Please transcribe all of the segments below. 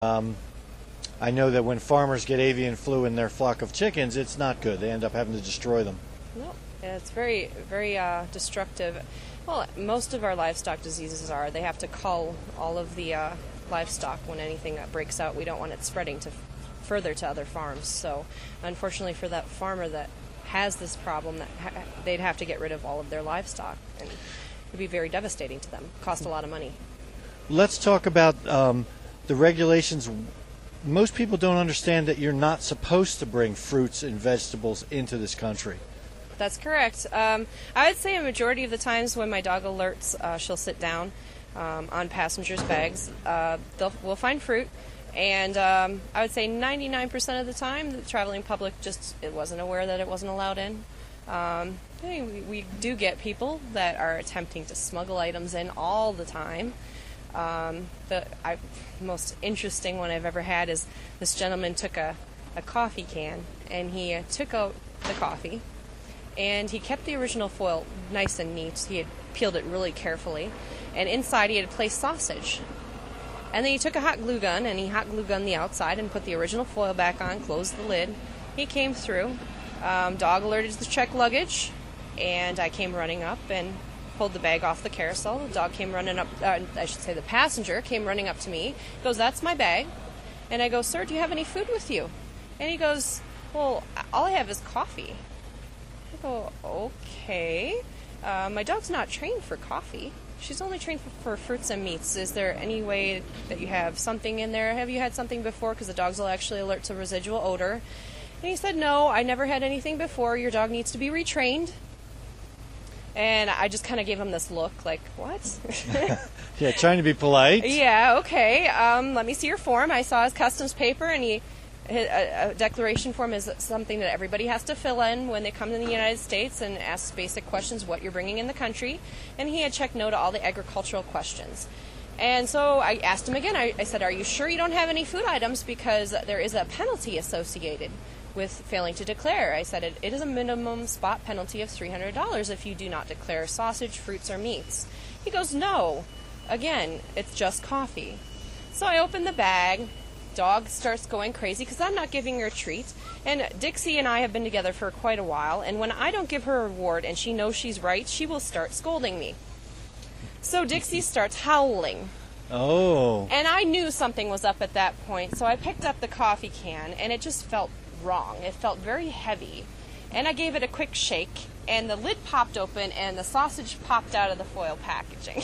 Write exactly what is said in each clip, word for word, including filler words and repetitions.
Um, I know that when farmers get avian flu in their flock of chickens, it's not good. They end up having to destroy them. No, yeah, it's very, very uh, destructive. Well, most of our livestock diseases are. They have to cull all of the uh, livestock when anything uh, breaks out. We don't want it spreading to f- further to other farms. So, unfortunately, for that farmer that has this problem, that ha- they'd have to get rid of all of their livestock, and it would be very devastating to them. Cost a lot of money. Let's talk about um, the regulations. Most people don't understand that you're not supposed to bring fruits and vegetables into this country. That's correct. Um, I would say a majority of the times when my dog alerts, uh, she'll sit down um, on passengers' bags. Uh, they'll, we'll find fruit, and um, I would say ninety-nine percent of the time the traveling public just it wasn't aware that it wasn't allowed in. Um, we, we do get people that are attempting to smuggle items in all the time. Um, the I, most interesting one I've ever had is this gentleman took a, a coffee can and he uh, took out the coffee. And he kept the original foil nice and neat. He had peeled it really carefully. And inside he had placed sausage. And then he took a hot glue gun and he hot glue gunned the outside and put the original foil back on, closed the lid. He came through. Um, dog alerted to check luggage. And I came running up and pulled the bag off the carousel. The dog came running up, uh, I should say the passenger came running up to me. He goes, "That's my bag." And I go, "Sir, do you have any food with you?" And he goes, "Well, all I have is coffee." Oh, okay. Uh, my dog's not trained for coffee. She's only trained for, for fruits and meats. Is there any way that you have something in there? Have you had something before? Because the dogs will actually alert to residual odor. And he said, "No, I never had anything before. Your dog needs to be retrained." And I just kind of gave him this look, like, what? Yeah, trying to be polite. Yeah, okay. Um, let me see your form. I saw his customs paper, and he... A, a declaration form is something that everybody has to fill in when they come to the United States and ask basic questions, what you're bringing in the country. And he had checked no to all the agricultural questions. And so I asked him again, I, I said, "Are you sure you don't have any food items? Because there is a penalty associated with failing to declare." I said, it, it is a minimum spot penalty of three hundred dollars if you do not declare sausage, fruits, or meats. He goes, "No. Again, it's just coffee." So I opened the bag. Dog starts going crazy because I'm not giving her a treat. And Dixie and I have been together for quite a while, and when I don't give her a reward and she knows she's right, she will start scolding me. So Dixie starts howling. Oh. And I knew something was up at that point, so I picked up the coffee can, and it just felt wrong. It felt very heavy. And I gave it a quick shake, and the lid popped open, and the sausage popped out of the foil packaging.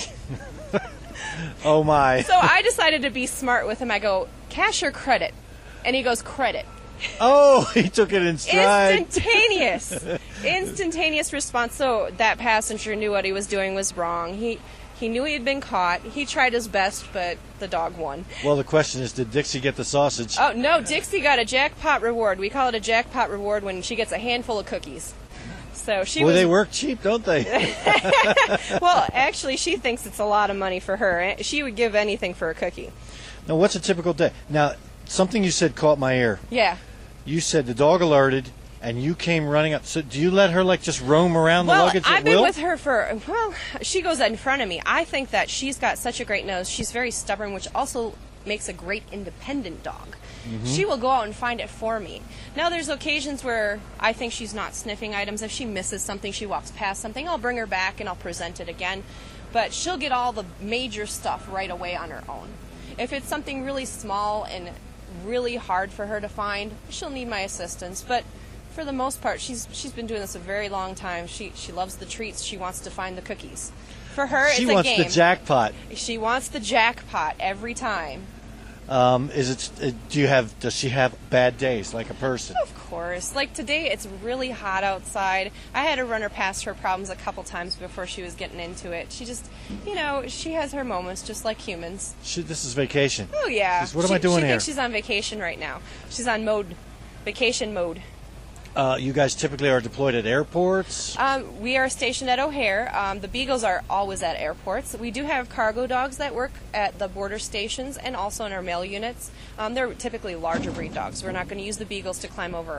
Oh, my. So I decided to be smart with him. I go, "Cash or credit?" And he goes, "Credit." Oh, he took it in stride. Instantaneous. Instantaneous response. So that passenger knew what he was doing was wrong. He he knew he had been caught. He tried his best, but the dog won. Well, the question is, did Dixie get the sausage? Oh, no, Dixie got a jackpot reward. We call it a jackpot reward when she gets a handful of cookies. So she well, was... they work cheap, don't they? Well, actually, she thinks it's a lot of money for her. She would give anything for a cookie. Now, what's a typical day? Now, something you said caught my ear. Yeah. You said the dog alerted, and you came running up. So do you let her, like, just roam around well, the luggage at I've been will? with her for, well, she goes in front of me. I think that she's got such a great nose. She's very stubborn, which also makes a great independent dog. Mm-hmm. She will go out and find it for me. Now, there's occasions where I think she's not sniffing items. If she misses something, she walks past something, I'll bring her back and I'll present it again. But she'll get all the major stuff right away on her own. If it's something really small and really hard for her to find, she'll need my assistance. But for the most part, she's she's been doing this a very long time. She she loves the treats. She wants to find the cookies. For her, she it's a wants game. the jackpot. She wants the jackpot every time. Um, is it? Uh, do you have? Does she have bad days like a person? Of course. Like today, it's really hot outside. I had to run her past her problems a couple times before she was getting into it. She just, you know, she has her moments just like humans. She, this is vacation. Oh yeah. She's, what am she, I doing she here? Thinks she's on vacation right now. She's on mode, vacation mode. Uh, you guys typically are deployed at airports? Um, we are stationed at O'Hare. Um, the Beagles are always at airports. We do have cargo dogs that work at the border stations and also in our mail units. Um, they're typically larger breed dogs. We're not going to use the Beagles to climb over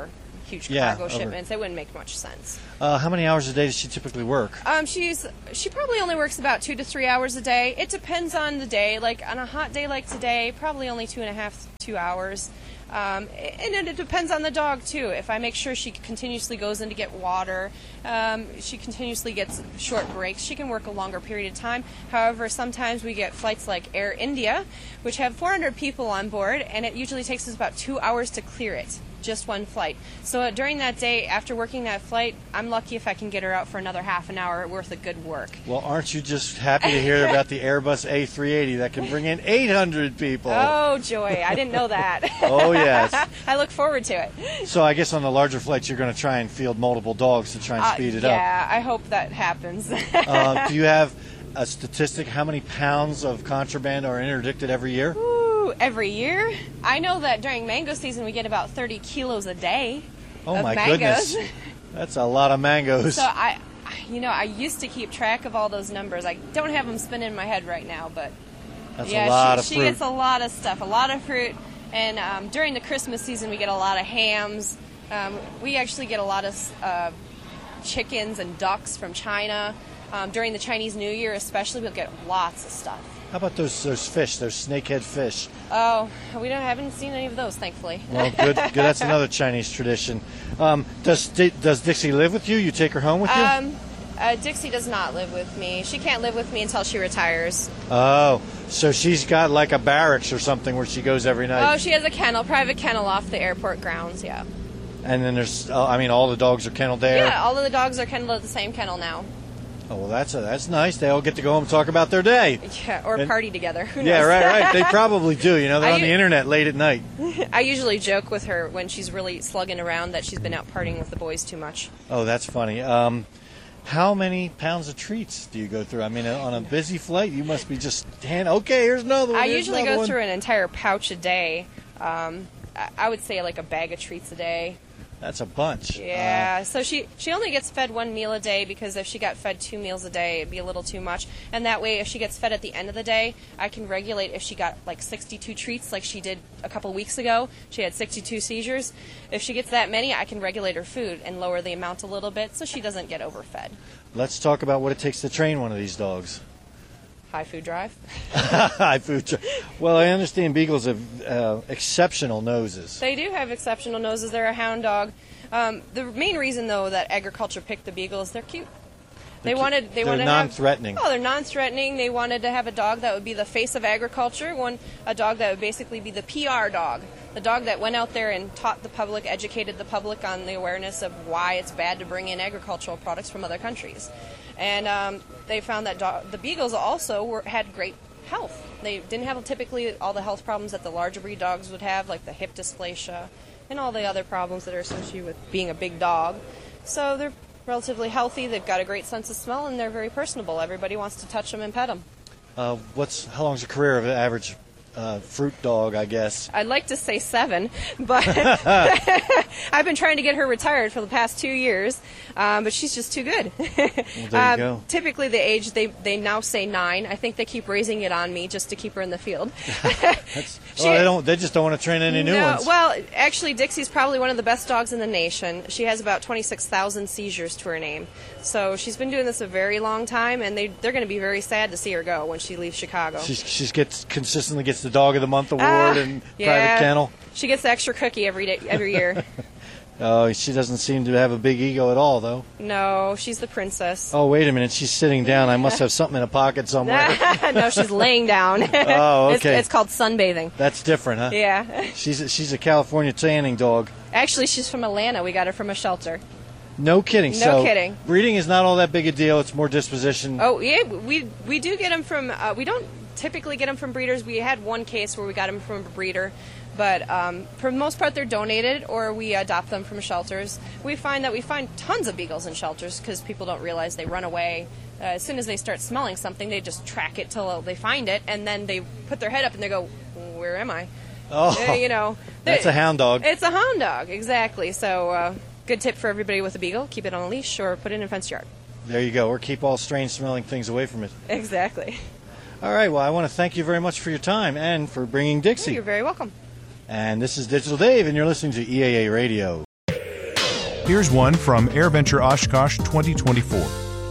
huge Yeah, cargo over- shipments. It wouldn't make much sense. Uh, how many hours a day does she typically work? Um, she's she probably only works about two to three hours a day. It depends on the day. Like on a hot day like today, probably only two and a half, two hours. Um, and it, it depends on the dog too. If I make sure she continuously goes in to get water, um, she continuously gets short breaks, she can work a longer period of time. However, sometimes we get flights like Air India, which have four hundred people on board, and it usually takes us about two hours to clear it. Just one flight. So uh, during that day, after working that flight, I'm lucky if I can get her out for another half an hour worth of good work. Well, aren't you just happy to hear about the Airbus A three eighty that can bring in eight hundred people? Oh, joy. I didn't know that. Oh, yes. I look forward to it. So I guess on the larger flights, you're going to try and field multiple dogs to try and Uh, speed it yeah, I hope that happens. up. Uh, do you have a statistic? How many pounds of contraband are interdicted every year? Ooh, every year? I know that during mango season we get about thirty kilos a day Oh, of my mangoes. goodness. That's a lot of mangoes. So I, you know, I used to keep track of all those numbers. I don't have them spinning in my head right now, but That's yeah, a lot she, of she fruit. gets a lot of stuff, a lot of fruit. And um, during the Christmas season, we get a lot of hams. Um, we actually get a lot of uh, chickens and ducks from China. Um, during the Chinese New Year, especially, we'll get lots of stuff. How about those those fish, those snakehead fish? Oh, we don't haven't seen any of those, thankfully. Well, good. good. That's another Chinese tradition. Um, does Di- does Dixie live with you? You take her home with you? Um, uh, Dixie does not live with me. She can't live with me until she retires. Oh, so she's got like a barracks or something where she goes every night. Oh, she has a kennel, private kennel off the airport grounds, yeah. And then there's, uh, I mean, all the dogs are kenneled there. Yeah, all of the dogs are kenneled at the same kennel now. Oh, well, that's a, that's nice. They all get to go home and talk about their day. Yeah, or And- party together. Who Yeah, knows? right, right. They probably do. You know, they're I on the u- internet late at night. I usually joke with her when she's really slugging around that she's been out partying with the boys too much. Oh, that's funny. Um, how many pounds of treats do you go through? I mean, on a busy flight, you must be just hand. Okay, here's another one. I here's usually another go one. through an entire pouch a day. Um, I- I would say like a bag of treats a day. That's a bunch. Yeah, so she she only gets fed one meal a day because if she got fed two meals a day, it'd be a little too much. And that way, if she gets fed at the end of the day, I can regulate if she got like sixty-two treats like she did a couple weeks ago. She had sixty-two seizures. If she gets that many, I can regulate her food and lower the amount a little bit so she doesn't get overfed. Uh, let's talk about what it takes to train one of these dogs. High food drive. High food. Tra- well, I understand beagles have uh, exceptional noses. They do have exceptional noses. They're a hound dog. Um, the main reason, though, that agriculture picked the beagle is they're cute. They They're cu- wanted. They they're wanted non-threatening. To have, oh, they're non-threatening. They wanted to have a dog that would be the face of agriculture. One, a dog that would basically be the P R dog, the dog that went out there and taught the public, educated the public on the awareness of why it's bad to bring in agricultural products from other countries. And um, they found that do- the beagles also were, had great health. They didn't have typically all the health problems that the larger breed dogs would have, like the hip dysplasia and all the other problems that are associated with being a big dog. So they're relatively healthy. They've got a great sense of smell, and they're very personable. Everybody wants to touch them and pet them. Uh, what's how long's the career of an average uh, fruit dog? I guess. I'd like to say seven, but I've been trying to get her retired for the past two years, um, but she's just too good. Well, there you Um, go. Typically, the age they they now say nine. I think they keep raising it on me just to keep her in the field. That's, She- well, they don't. They just don't want to train any new no, ones. well, actually, Dixie's probably one of the best dogs in the nation. She has about twenty-six thousand seizures to her name. So she's been doing this a very long time, and they, they're going to be very sad to see her go when she leaves Chicago. She's she's gets consistently gets the Dog of the Month award Ah, and yeah. private kennel. She gets the extra cookie every day, every year. Oh, she doesn't seem to have a big ego at all, though. No, she's the princess. Oh, wait a minute. She's sitting down. I must have something in a pocket somewhere. No, she's laying down. Oh, It's, okay. it's called sunbathing. That's different, huh? Yeah. She's a, she's a California tanning dog. Actually, she's from Atlanta. We got her from a shelter. No kidding. No so kidding. Breeding is not all that big a deal. It's more disposition. Oh, yeah, we we do get them from, uh, we don't typically get them from breeders. We had one case where we got them from a breeder, but um, for the most part they're donated or we adopt them from shelters. We find that we find tons of beagles in shelters because people don't realize they run away. Uh, as soon as they start smelling something, they just track it till they find it, and then they put their head up and they go, where am I? Oh, Uh, you know, that's a hound dog. It's a hound dog, exactly. So, uh, good tip for everybody with a beagle: keep it on a leash or put it in a fenced yard. There you go. Or keep all strange smelling things away from it. Exactly. All right. Well, I want to thank you very much for your time and for bringing Dixie. You're very welcome. And this is Digital Dave, and you're listening to E A A Radio. Here's one from AirVenture Oshkosh twenty twenty-four.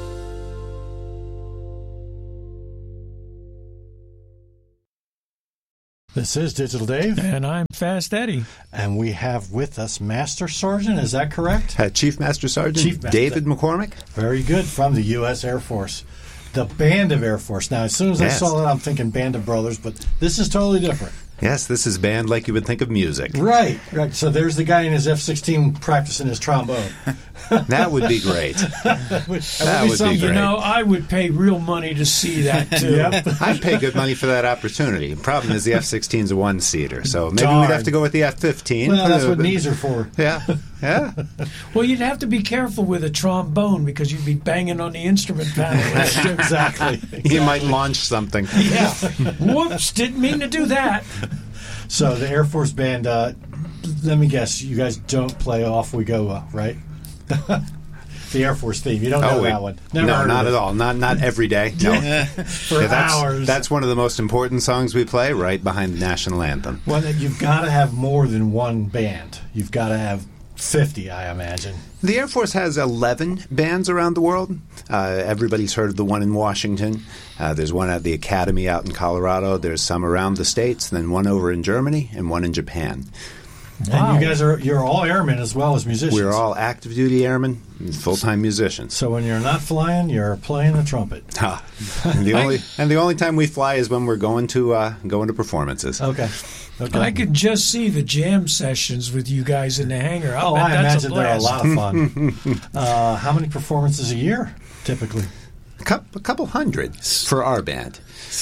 This is Digital Dave. And I'm Fast Eddie. And we have with us Master Sergeant, is that correct? Uh, Chief Master Sergeant Chief Master. David McCormick. Very good, from the U S Air Force. The Band of Air Force. Now, as soon as Yes. I saw that, I'm thinking Band of Brothers, but this is totally different. Yes, this is band like you would think of music. Right, right. So there's the guy in his F sixteen practicing his trombone. That would be great. that would, That be would be something. You great. know, I would pay real money to see that, too. Yep. I'd pay good money for that opportunity. The problem is the F sixteen's a one-seater, so maybe Darn. we'd have to go with the F fifteen. Well, that's Uh, what knees are for. Yeah, yeah. Well, you'd have to be careful with a trombone because you'd be banging on the instrument panel. exactly. You might launch something. Yeah. Whoops, didn't mean to do that. So the Air Force Band, uh, let me guess, you guys don't play Off We Go, uh, right? The Air Force theme. You don't know Oh, wait. that one. Never no, heard not of at it. all. Not not every day. No. For Yeah, that's, hours. that's one of the most important songs we play, right behind the national anthem. Well, you've got to have more than one band. You've got to have fifty, I imagine. The Air Force has eleven bands around the world. Uh, everybody's heard of the one in Washington. Uh, there's one at the Academy out in Colorado. There's some around the States, then one over in Germany and one in Japan. Wow. And you guys are you're all airmen as well as musicians. We're all active duty airmen and full-time musicians. So when you're not flying, you're playing the trumpet. Ah, and the only and the only time we fly is when we're going to uh, going to performances. Okay. Okay. I could just see the jam sessions with you guys in the hangar. I'll oh, bet I that's imagine a they're a blast. lot of fun. uh, how many performances a year, typically? A couple, a couple hundred for our band.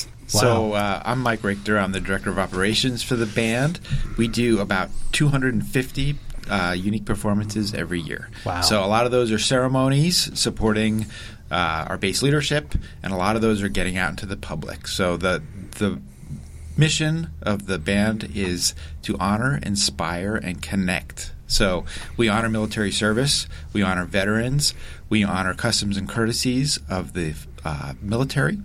So uh, I'm Mike Richter. I'm the Director of Operations for the band. We do about two hundred fifty uh, unique performances every year. Wow. So a lot of those are ceremonies supporting uh, our base leadership, and a lot of those are getting out into the public. So the the mission of the band is to honor, inspire, and connect. So we honor military service, we honor veterans, we honor customs and courtesies of the uh, military.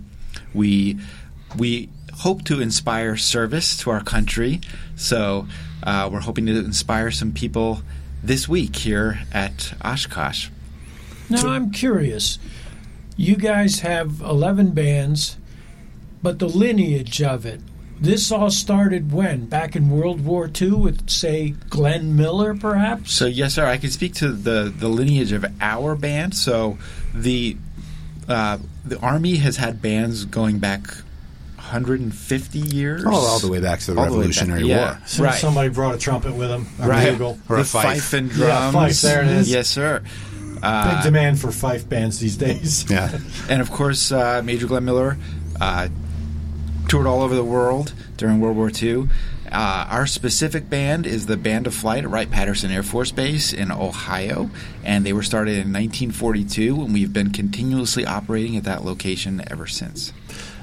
We we hope to inspire service to our country. So uh, we're hoping to inspire some people this week here at Oshkosh. Now, I'm curious. You guys have eleven bands, but the lineage of it, this all started when? Back in World War Two with, say, Glenn Miller, perhaps? So yes, sir. I can speak to the, the lineage of our band. So the uh, the Army has had bands going back one hundred fifty years. Oh, all the way back to the All the way back, Revolutionary yeah. War. So Right. somebody brought a trumpet with them, a Right. bugle. Or the a fife. fife and Yeah, drums. fife, there it is. Yes, sir. Big Uh, demand for fife bands these days. Yeah. and of course, uh, Major Glenn Miller uh, toured all over the world during World War Two. Uh, our specific band is the Band of Flight at Wright-Patterson Air Force Base in Ohio, and they were started in nineteen forty-two, and we've been continuously operating at that location ever since.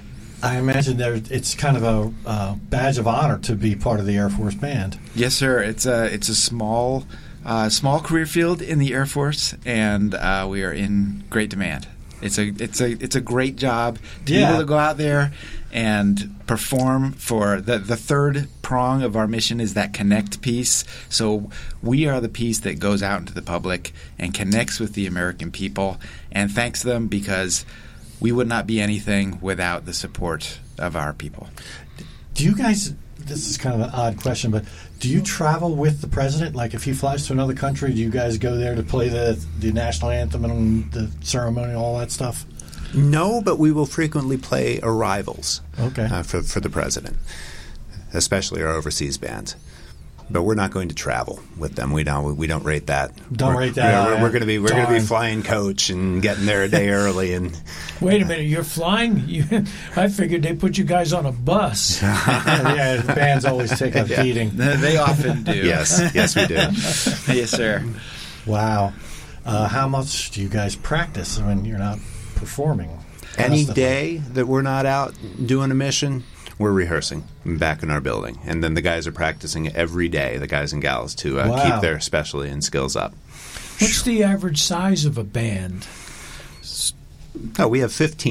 I imagine there it's kind of a uh, badge of honor to be part of the Air Force Band. Yes, sir. It's a it's a small uh, small career field in the Air Force, and uh, we are in great demand. It's a it's a it's a great job to Yeah. be able to go out there and perform. For the the third prong of our mission is that connect piece. So we are the piece that goes out into the public and connects with the American people and thanks them, because we would not be anything without the support of our people. Do you guys, this is kind of an odd question, but do you travel with the president? Like if he flies to another country, do you guys go there to play the, the national anthem and the ceremony and all that stuff? No, but we will frequently play arrivals Okay. uh, for for the president, especially our overseas bands. But we're not going to travel with them. We don't. We don't rate that. Don't We're- rate that yeah, high. we're, we're going to be. We're going to be Darn. flying coach and getting there a day early. And Wait a minute, you're flying? You, I figured they put you guys on a bus. yeah, the bands always take a Yeah. beating. They often do. yes, yes, we do. Yes, sir. Wow. Uh, how much do you guys practice when you're not performing? Any Constantly? day that we're not out doing a mission, we're rehearsing back in our building, and then the guys are practicing every day. The guys and gals to uh, Wow. keep their specialty and skills up. What's the average size of a band? Oh, we have fifteen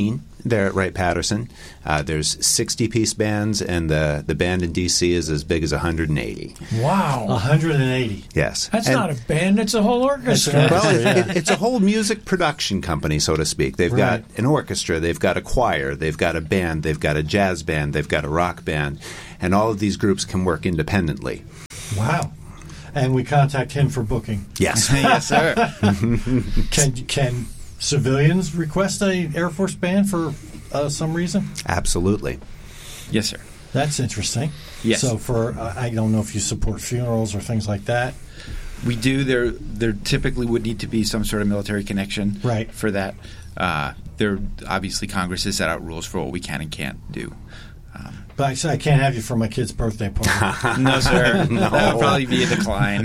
there at Wright-Patterson. Uh, there's sixty-piece bands, and the, the band in D C is as big as one hundred eighty. Wow. one hundred eighty. Yes. That's And- not a band, it's a whole orchestra. That's Well, it, Yeah. it, it's a whole music production company, so to speak. They've Right. got an orchestra, they've got a choir, they've got a band, they've got a jazz band, they've got a rock band, and all of these groups can work independently. Wow. And we contact him for booking. Yes. Yes, sir. Can can civilians request a Air Force band for uh, some reason? Absolutely. Yes, sir. That's interesting. Yes. So for uh, I don't know if you support funerals or things like that. We do. There, there typically would need to be some sort of military connection, Right. for that. Uh, there, obviously, Congress has set out rules for what we can and can't do. Um, But I say I can't have you for my kid's birthday party. no, sir. That would probably be a decline.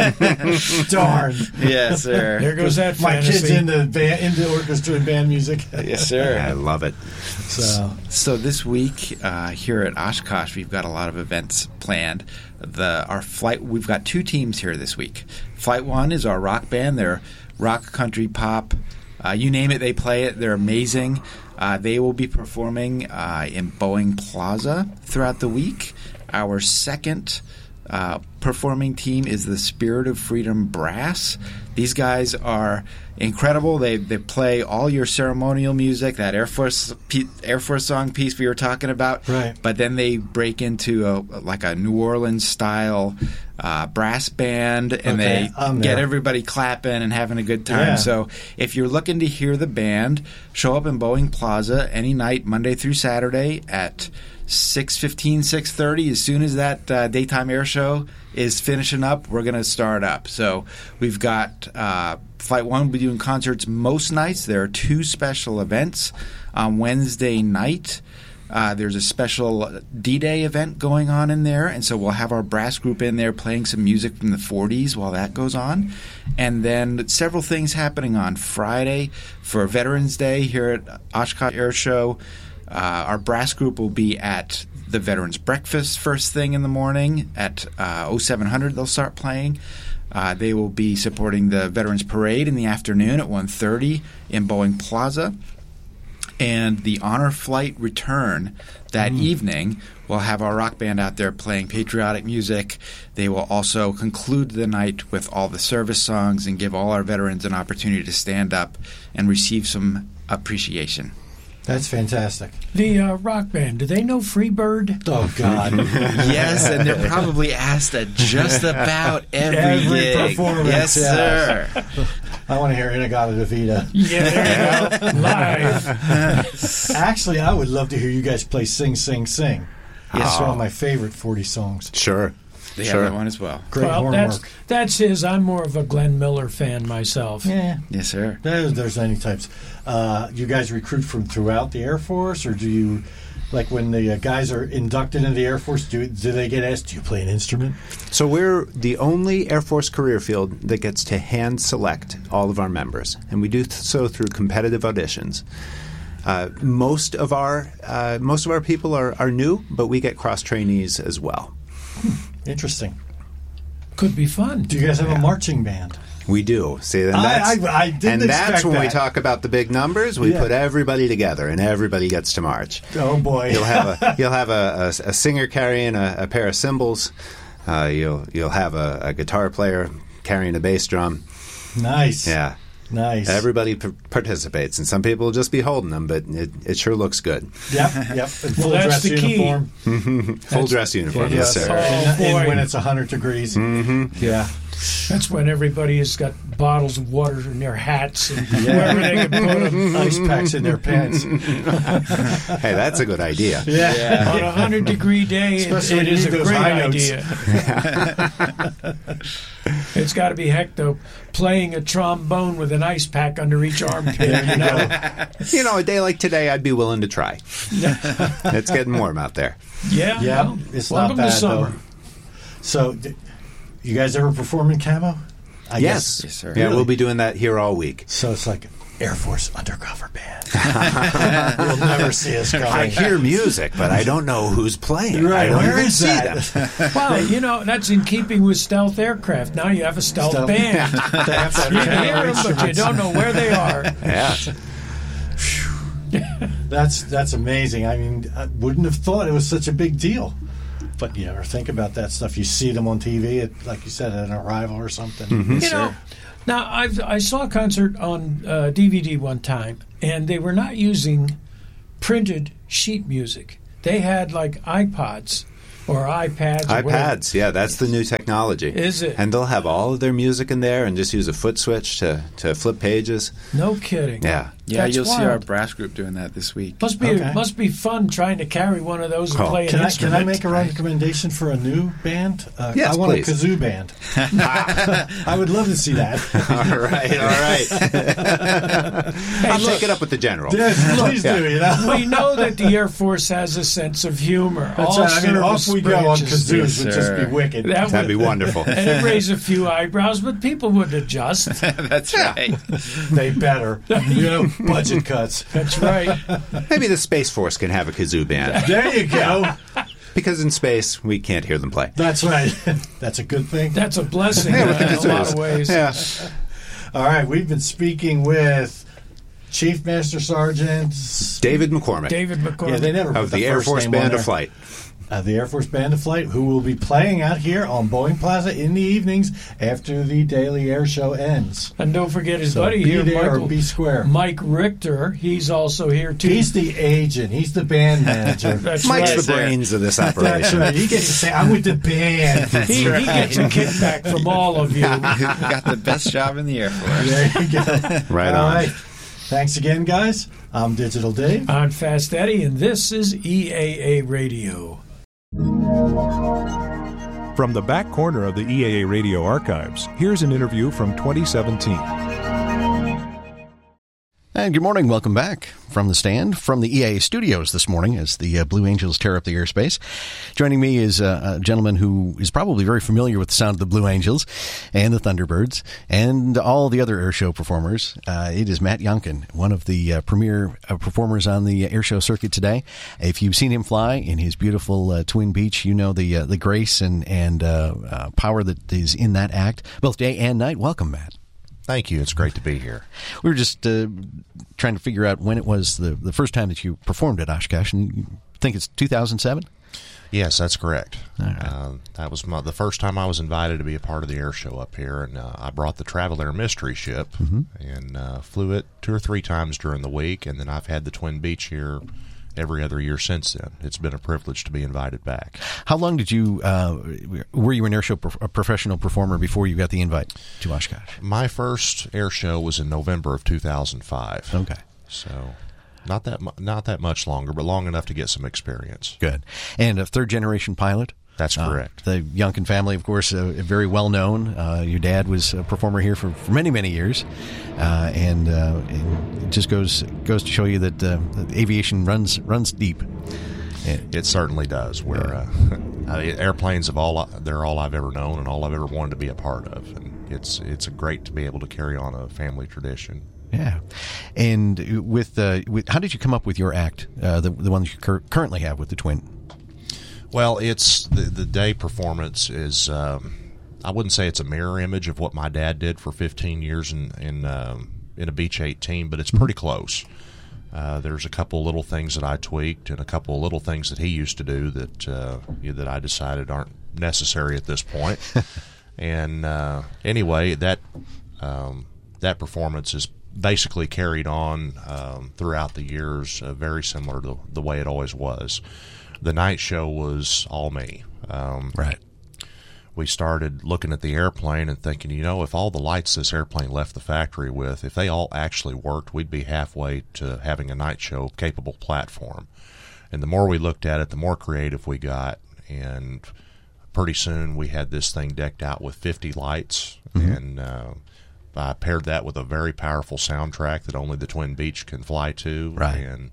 Darn. Yes, There sir. goes that My fantasy. kid's into band, into orchestra and band music. Yes, I sir. love it. So So this week uh, here at Oshkosh, we've got a lot of events planned. The our flight, we've got two teams here this week. Flight One is our rock band. They're rock, country, pop, uh, you name it, they play it. They're amazing. Uh, they will be performing uh, in Boeing Plaza throughout the week. Our second uh, performing team is the Spirit of Freedom Brass. These guys are incredible. They they play all your ceremonial music, that Air Force pe- Air Force song piece we were talking about. Right. But then they break into a, like a New Orleans style uh, brass band, and Okay, I'm they get there. everybody clapping and having a good time. Yeah. So if you're looking to hear the band, show up in Boeing Plaza any night, Monday through Saturday at six fifteen, six thirty. As soon as that uh, daytime air show is finishing up, we're going to start up. So we've got uh, Flight One will be doing concerts most nights. There are two special events. On Wednesday night, uh, there's a special D-Day event going on in there, and so we'll have our brass group in there playing some music from the forties while that goes on. And then several things happening on Friday for Veterans Day here at Oshkosh Air Show. Uh, our brass group will be at the Veterans Breakfast first thing in the morning at uh, oh seven hundred. They'll start playing. Uh, they will be supporting the Veterans Parade in the afternoon at one thirty in Boeing Plaza. And the Honor Flight return that Mm. evening, we'll have our rock band out there playing patriotic music. They will also conclude the night with all the service songs and give all our veterans an opportunity to stand up and receive some appreciation. that's fantastic. The uh, rock band, do they know Freebird? Oh God. Yes, and they're probably asked at just about every, Every gig. performance, Yes, yes. sir. I want to hear Inagata Davida. Yeah, there you go. Live. Actually, I would love to hear you guys play Sing, Sing, Sing. Yes. It's one of my favorite forty songs. Sure. They Sure. have that one as well. Great Well, horn that's, work. that's his. I'm more of a Glenn Miller fan myself. Yeah. Yes, sir. There's, there's any types. Uh, you guys recruit from throughout the Air Force, or do you, like when the uh, guys are inducted into the Air Force, do, do they get asked, do you play an instrument? So we're the only Air Force career field that gets to hand select all of our members, and we do th- so through competitive auditions. Uh, most of our uh, most of our people are, are new, but we get cross trainees as well. Interesting. Could be fun. Do you guys have a marching band? We do. See, and I- that's, I- I didn't and that's expect when we that. talk about the big numbers. We Yeah. put everybody together, and everybody gets to march. Oh boy. You'll have a you'll have a, a, a singer carrying a, a pair of cymbals. Uh, you'll you'll have a, a guitar player carrying a bass drum. Nice. Yeah. Nice. Everybody p- participates, and some people will just be holding them, but it, it sure looks good. Yep, yep. And full that's dress the key. uniform. Full dress uniform, yes, Yes. sir. And, Oh, and boy. when it's one hundred degrees. Mm-hmm. Yeah. That's when everybody has got bottles of water in their hats and wherever they can put them. Ice packs in their pants. Hey, that's a good idea. Yeah. On a hundred degree day, it, Especially when it you is need a those great high notes. idea. It's got to be heck though, playing a trombone with an ice pack under each armpit. You know? You know, a day like today, I'd be willing to try. It's getting warm out there. Yeah, Yeah. well, It's welcome not bad, to summer. though. So, d- you guys ever perform in camo? I Yes. guess. Yes, sir. Yeah, Really? we'll be doing that here all week. So it's like Air Force undercover band. You'll never see us coming. I hear music, but I don't know who's playing. I Right, don't where even is see that? them. Well, you know, that's in keeping with stealth aircraft. Now you have a stealth, Stealth. band. They have to have You can camo hear them, but you instruments. don't know where they are. Yeah. That's that's amazing. I mean, I wouldn't have thought it was such a big deal. But you ever think about that stuff? You see them on T V, at, like you said, at an Arrival or something. Mm-hmm. You know, now I've, I saw a concert on uh, D V D one time, and they were not using printed sheet music. They had like iPods or iPads. Or iPads, whatever. yeah, that's the new technology. Is it? And they'll have all of their music in there and just use a foot switch to, to flip pages. No kidding. Yeah. Yeah, That's you'll see wild. our brass group doing that this week. Must be Okay. must be fun trying to carry one of those and Oh. play an Can I, can instrument. I make a recommendation for a new band? Uh, Yes, I want please. a kazoo band. I would love to see that. All right, all right. I'll look. take it up with the general. Yeah, please do, you know? We know that the Air Force has a sense of humor. That's All right. I mean, off service we go on branches kazoos do. Yes, would just sir. be wicked. That That'd be would- wonderful. And it raised a few eyebrows, but people would adjust. That's right. They better. You know, budget cuts. That's right. Maybe the Space Force can have a kazoo band. There you go. Because in space, we can't hear them play. That's right. That's a good thing. That's a blessing Yeah, in with the a lot kazoos. of ways. Yeah. All right, we've been speaking with Chief Master Sergeant David McCormick David McCormick. Yeah, they never put of the, Air first Force name on Band there. of Flight. Uh, the Air Force Band of Flight, who will be playing out here on Boeing Plaza in the evenings after the daily air show ends. And don't forget his So buddy be here, there or Michael, be square. Mike Richter. He's also here, too. He's the agent. He's the band manager. That's Mike's right. the brains of this That's operation. right. He gets to say, "I'm with the band." He, he gets a kickback from all of you. Got the best job in the Air Force. There you go. Right All on. right. Thanks again, guys. I'm Digital Dave. I'm Fast Eddie, and this is E A A Radio. From the back corner of the E A A Radio archives, here's an interview from twenty seventeen. And good morning. Welcome back from the stand from the E A A studios this morning as the uh, Blue Angels tear up the airspace. Joining me is uh, a gentleman who is probably very familiar with the sound of the Blue Angels and the Thunderbirds and all the other airshow performers. Uh, it is Matt Yonkin, one of the uh, premier uh, performers on the airshow circuit today. If you've seen him fly in his beautiful uh, Twin Beach, you know the uh, the grace and, and uh, uh, power that is in that act, both day and night. Welcome, Matt. Thank you. It's great to be here. We were just uh, trying to figure out when it was the, the first time that you performed at Oshkosh, and you think it's two thousand seven? Yes, that's correct. All right. Uh, that was my, the first time I was invited to be a part of the air show up here, and uh, I brought the Travel Air Mystery Ship Mm-hmm. and uh, flew it two or three times during the week, and then I've had the Twin Beach here every other year since then. It's been a privilege to be invited back. How long did you, uh, were you an airshow pro- a professional performer before you got the invite to Oshkosh? My first air show was in November of two thousand five. Okay. So not that mu- not that much longer, but long enough to get some experience. Good. And a third generation pilot? That's Uh, correct. the Yonkin family, of course, uh, very well known. Uh, your dad was a performer here for, for many, many years, uh, and, uh, and it just goes goes to show you that, uh, that aviation runs runs deep. It- It certainly does. Where uh, I mean, airplanes have all they're all I've ever known and all I've ever wanted to be a part of, and it's it's great to be able to carry on a family tradition. Yeah, and with, uh, with how did you come up with your act, uh, the the one that you cur- currently have with the Twin? Well, it's the the day performance is. Um, I wouldn't say it's a mirror image of what my dad did for fifteen years in in, um, in a Beech eighteen, but it's pretty close. Uh, there's a couple little things that I tweaked, and a couple of little things that he used to do that uh, you know, that I decided aren't necessary at this point. and uh, anyway, that um, that performance is basically carried on um, throughout the years, uh, very similar to the way it always was. The night show was all me. Um, Right. we started looking at the airplane and thinking, you know, if all the lights this airplane left the factory with, if they all actually worked, we'd be halfway to having a night show capable platform. And the more we looked at it, the more creative we got. And pretty soon we had this thing decked out with fifty lights. Mm-hmm. And uh, I paired that with a very powerful soundtrack that only the Twin Beach can fly to. Right. And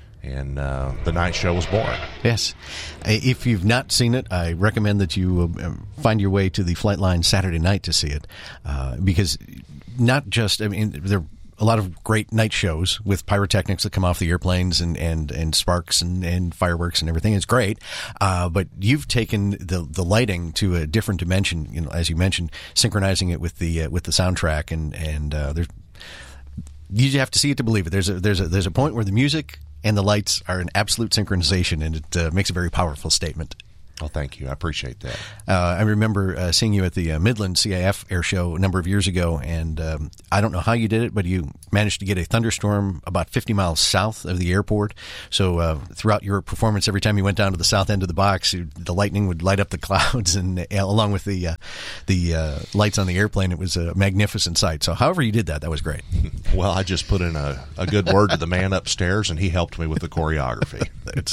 And uh, the night show was born. Yes. If you've not seen it, I recommend that you uh, find your way to the Flightline Saturday night to see it. Uh, because not just, I mean, there are a lot of great night shows with pyrotechnics that come off the airplanes and, and, and sparks and, and fireworks and everything. It's great. Uh, but you've taken the the lighting to a different dimension, you know, as you mentioned, synchronizing it with the uh, with the soundtrack. And, and uh, there's, you have to see it to believe it. There's a, there's a, there's a point where the music and the lights are an absolute synchronization, and it uh, makes a very powerful statement. Well, thank you. I appreciate that. Uh, I remember uh, seeing you at the uh, Midland C I F Air Show a number of years ago, and um, I don't know how you did it, but you managed to get a thunderstorm about fifty miles south of the airport. So uh, throughout your performance, every time you went down to the south end of the box, you, the lightning would light up the clouds, and uh, along with the uh, the uh, lights on the airplane, it was a magnificent sight. So however you did that, that was great. Well, I just put in a, a good word to the man upstairs, and he helped me with the choreography.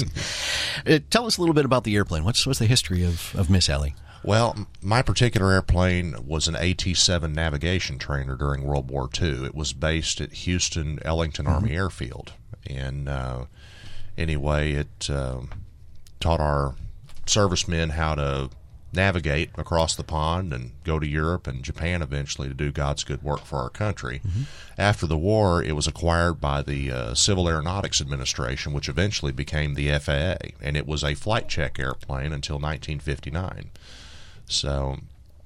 uh, tell us a little bit about the airplane. What's What's the history of, of Miss Ellie? Well, my particular airplane was an A T seven navigation trainer during World War Two. It was based at Houston Ellington mm-hmm. Army Airfield. And uh, anyway, it uh, taught our servicemen how to navigate across the pond and go to Europe and Japan eventually to do God's good work for our country. Mm-hmm. After the war, it was acquired by the uh, Civil Aeronautics Administration, which eventually became the F A A, and it was a flight check airplane until nineteen fifty-nine. So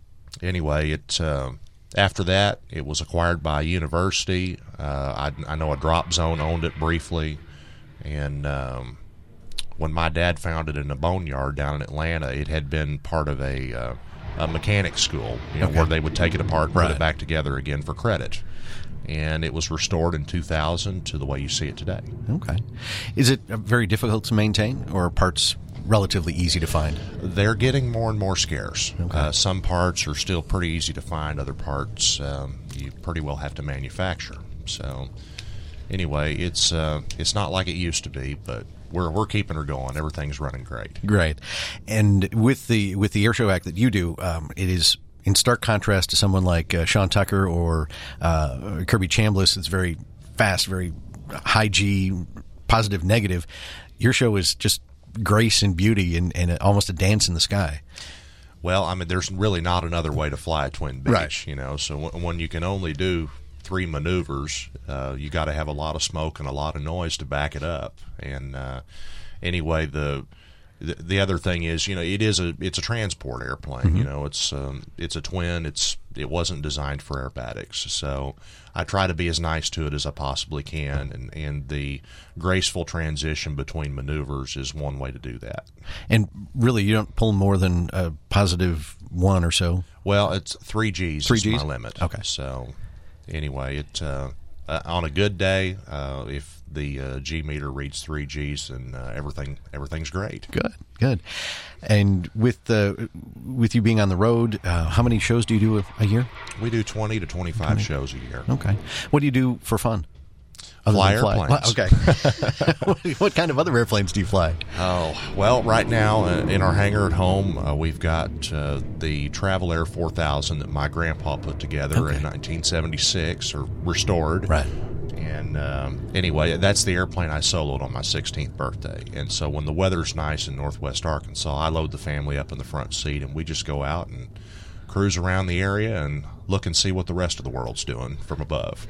anyway, it uh, after that, it was acquired by a university. Uh, I, I know a drop zone owned it briefly, and um, when my dad found it in a boneyard down in Atlanta, it had been part of a, uh, a mechanic school, you know, okay. where they would take it apart and right. put it back together again for credit. And it was restored in two thousand to the way you see it today. Okay. Is it very difficult to maintain, or are parts relatively easy to find? They're getting more and more scarce. Okay. Uh, some parts are still pretty easy to find. Other parts um, you pretty well have to manufacture. So anyway, it's uh, it's not like it used to be, but We're we're keeping her going. Everything's running great. Great, and with the with the airshow act that you do, um, it is in stark contrast to someone like uh, Sean Tucker or uh, Kirby Chambliss. It's very fast, very high G, positive, negative. Your show is just grace and beauty and, and almost a dance in the sky. Well, I mean, there's really not another way to fly a twin beach, right. you know. So w- when you can only do three maneuvers, uh, you got to have a lot of smoke and a lot of noise to back it up. And uh, anyway, the, the the other thing is, you know, it is a it's a transport airplane. Mm-hmm. You know, it's um, it's a twin. It's it wasn't designed for aerobatics. So I try to be as nice to it as I possibly can, and and the graceful transition between maneuvers is one way to do that. And really, you don't pull more than a positive one or so. Well, it's three G's. Three is G's? my limit. Okay. So anyway, it uh, uh, on a good day, uh, if the uh, G meter reads three G's, then uh, everything everything's great. Good, good. And with the with you being on the road, uh, how many shows do you do a, a year? We do twenty to twenty-five twenty shows a year. Okay. What do you do for fun? Fly fly airplanes. Okay. what, what kind of other airplanes do you fly? Oh, well, right now uh, in our hangar at home, uh, we've got uh, the Travel Air four thousand that my grandpa put together okay. in nineteen seventy-six, or restored. Right. And um, anyway, that's the airplane I soloed on my sixteenth birthday. And so when the weather's nice in northwest Arkansas, I load the family up in the front seat, and we just go out and cruise around the area and look and see what the rest of the world's doing from above.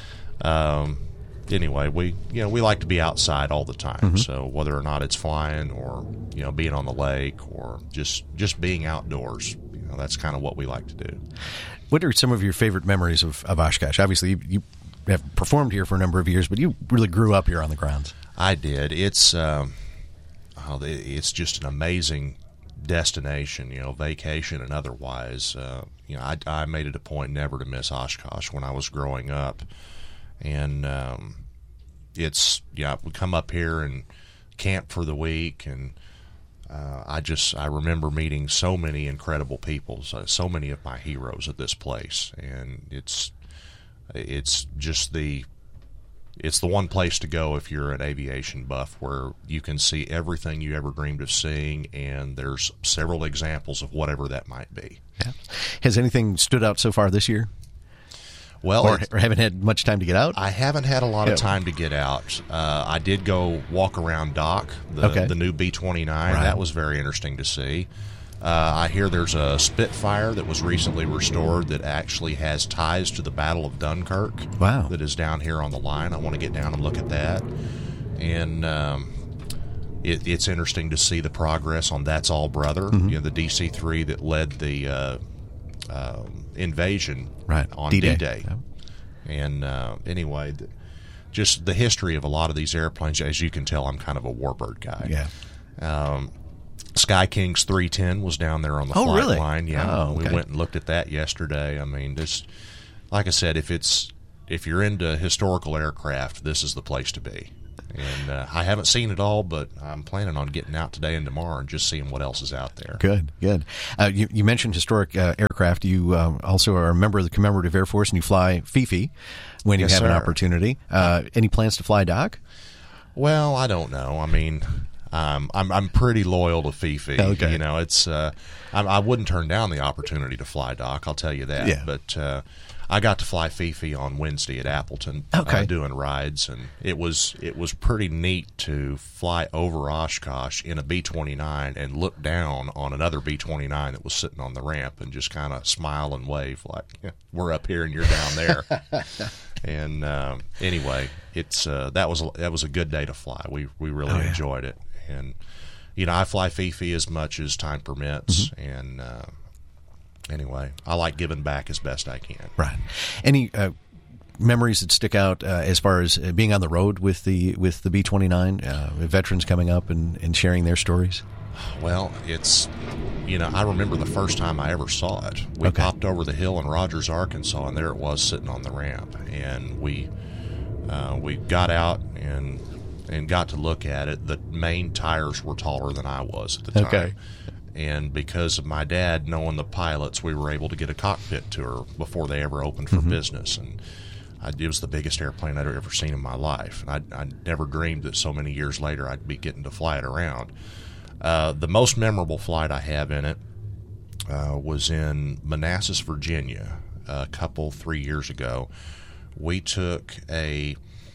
Um, anyway, we you know we like to be outside all the time. Mm-hmm. So whether or not it's flying or you know being on the lake or just just being outdoors, you know that's kind of what we like to do. What are some of your favorite memories of, of Oshkosh? Obviously, you, you have performed here for a number of years, but you really grew up here on the grounds. I did. It's um, oh, it's just an amazing destination, you know, vacation and otherwise. Uh, you know, I, I made it a point never to miss Oshkosh when I was growing up. And um, it's, yeah, we come up here and camp for the week, and uh, I just, I remember meeting so many incredible people, so, so many of my heroes at this place, and it's, it's just the, it's the one place to go if you're an aviation buff, where you can see everything you ever dreamed of seeing, and there's several examples of whatever that might be. Yeah. Has anything stood out so far this year? Well, or, or haven't had much time to get out? I haven't had a lot yeah. of time to get out. Uh, I did go walk around Dock, the, okay. the new B twenty-nine. Right. That was very interesting to see. Uh, I hear there's a Spitfire that was recently restored that actually has ties to the Battle of Dunkirk. Wow. That is down here on the line. I want to get down and look at that. And um, it, it's interesting to see the progress on That's All Brother, mm-hmm. you know, the D C three that led the uh, uh, invasion right. on D-Day. D-Day. Yeah. And uh, anyway, just the history of a lot of these airplanes. As you can tell, I'm kind of a warbird guy. Yeah. Um, Sky King's three ten was down there on the oh, flight really? line. Yeah, oh, okay. we went and looked at that yesterday. I mean, this, like I said, if it's if you're into historical aircraft, this is the place to be. And uh, I haven't seen it all, but I'm planning on getting out today and tomorrow and just seeing what else is out there. Good, good. Uh, you, you mentioned historic uh, aircraft. You um, also are a member of the Commemorative Air Force, and you fly Fifi when you Yes, have an sir. opportunity. Uh, any plans to fly Doc? Well, I don't know. I mean, um, I'm I'm pretty loyal to Fifi. Okay. You know, it's uh, I, I wouldn't turn down the opportunity to fly Doc. I'll tell you that. Yeah. But uh, I got to fly Fifi on Wednesday at Appleton, Okay. uh, doing rides, and it was it was pretty neat to fly over Oshkosh in a B twenty-nine and look down on another B twenty-nine that was sitting on the ramp and just kind of smile and wave like, yeah, we're up here and you're down there. And um, anyway, it's uh, that was a, that was a good day to fly. We we really Oh, yeah. enjoyed it, and you know I fly Fifi as much as time permits, Mm-hmm. and uh, anyway, I like giving back as best I can. Right. Any uh, memories that stick out uh, as far as uh, being on the road with the with the B twenty-nine, uh, veterans coming up and, and sharing their stories? Well, it's, you know, I remember the first time I ever saw it. We Okay. popped over the hill in Rogers, Arkansas, and there it was sitting on the ramp. And we uh, we got out and and got to look at it. The main tires were taller than I was at the time. Okay. And because of my dad knowing the pilots, we were able to get a cockpit tour before they ever opened for Mm-hmm. business. And I, it was the biggest airplane I'd ever seen in my life. And I, I never dreamed that so many years later I'd be getting to fly it around. Uh, the most memorable flight I have in it uh, was in Manassas, Virginia, a couple, three years ago. We took a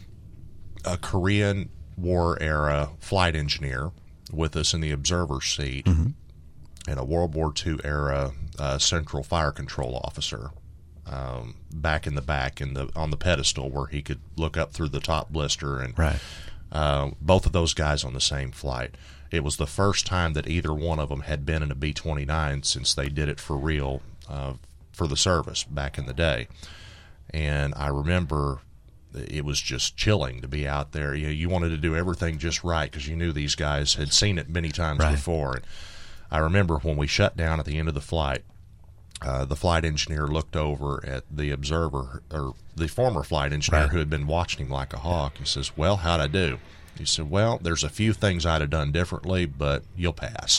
a Korean War era flight engineer with us in the observer's seat, Mm-hmm. and a World War Two era uh, Central Fire Control officer um, back in the back in the on the pedestal where he could look up through the top blister, and Right. uh, both of those guys on the same flight. It was the first time that either one of them had been in a B twenty-nine since they did it for real uh, for the service back in the day. And I remember it was just chilling to be out there. You know, you wanted to do everything just right because you knew these guys had seen it many times Right. before. And I remember when we shut down at the end of the flight, uh, the flight engineer looked over at the observer, or the former flight engineer Right. who had been watching him like a hawk. He says, "Well, how'd I do?" He said, "Well, there's a few things I'd have done differently, but you'll pass."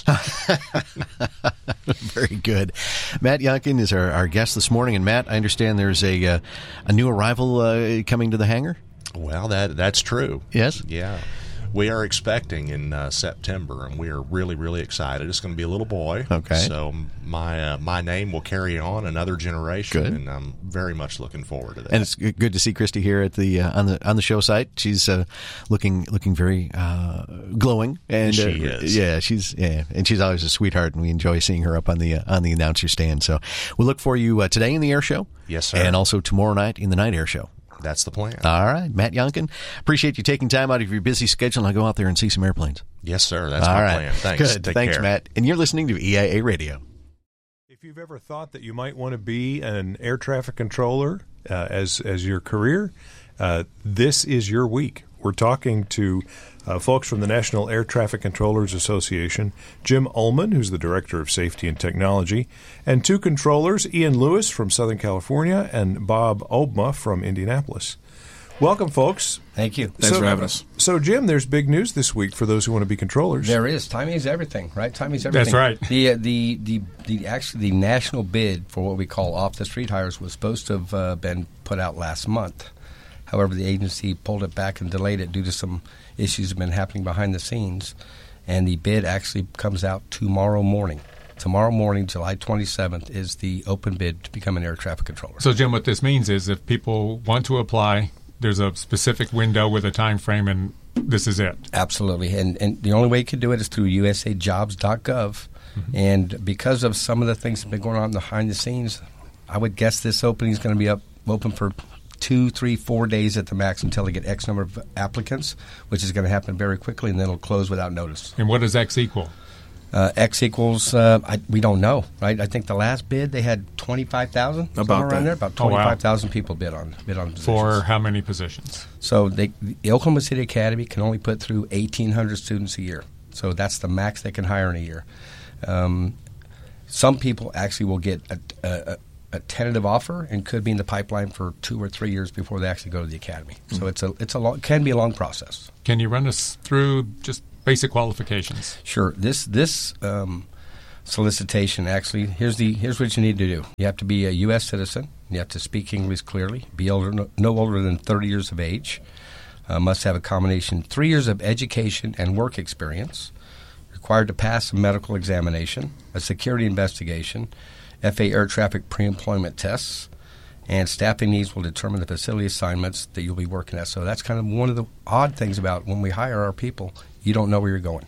Very good. Matt Yonkin is our, our guest this morning. And Matt, I understand there's a uh, a new arrival uh, coming to the hangar? Well, that that's true. Yes? Yeah. We are expecting in uh, September, and we are really, really excited. It's going to be a little boy. Okay. So my uh, my name will carry on another generation, Good. and I'm very much looking forward to that. And it's g- good to see Christy here at the uh, on the on the show site. She's uh, looking looking very uh, glowing, and She uh, is. Yeah, she's yeah, and she's always a sweetheart, and we enjoy seeing her up on the uh, on the announcer stand. So we'll look for you uh, today in the air show. Yes, sir. And also tomorrow night in the night air show. That's the plan. All right, Matt Yonkin, appreciate you taking time out of your busy schedule and go out there and see some airplanes. Yes, sir. That's All my right. plan. Thanks. Good. Take Thanks, care. Matt. And you're listening to E I A Radio. If you've ever thought that you might want to be an air traffic controller uh, as as your career, uh, this is your week. We're talking to uh, folks from the National Air Traffic Controllers Association, Jim Ullman, who's the Director of Safety and Technology, and two controllers, Ian Lewis from Southern California and Bob Obma from Indianapolis. Welcome, folks. Thank you. Thanks for having us. So, Jim, there's big news this week for those who want to be controllers. There is. Timing is everything, right? Timing is everything. That's right. The uh, the the the actually the national bid for what we call off the street hires was supposed to have uh, been put out last month. However, the agency pulled it back and delayed it due to some issues that have been happening behind the scenes. And the bid actually comes out tomorrow morning. Tomorrow morning, July twenty-seventh, is the open bid to become an air traffic controller. So, Jim, what this means is if people want to apply, there's a specific window with a time frame, and this is it. Absolutely. And and the only way you can do it is through U S A jobs dot gov. Mm-hmm. And because of some of the things that have been going on behind the scenes, I would guess this opening is going to be up open for two, three, four days at the max until they get X number of applicants, which is going to happen very quickly, and then it'll close without notice. And what does X equal? Uh, X equals, uh, I, we don't know, right? I think the last bid, they had twenty-five thousand. About around that. there. About Oh, wow. twenty-five thousand people bid on bid on positions. For how many positions? So they, the Oklahoma City Academy can only put through eighteen hundred students a year. So that's the max they can hire in a year. Um, some people actually will get a, a, a tentative offer and could be in the pipeline for two or three years before they actually go to the academy. Mm-hmm. So it's a it's a long, can be a long process. Can you run us through just basic qualifications? Sure. This this um, solicitation actually here's the here's what you need to do. You have to be a U S citizen. You have to speak English clearly. Be older, no, no older than thirty years of age. Uh, must have a combination three years of education and work experience. Required to pass a medical examination, a security investigation, F A A air traffic pre-employment tests, and staffing needs will determine the facility assignments that you'll be working at. So that's kind of one of the odd things about when we hire our people. You don't know where you're going.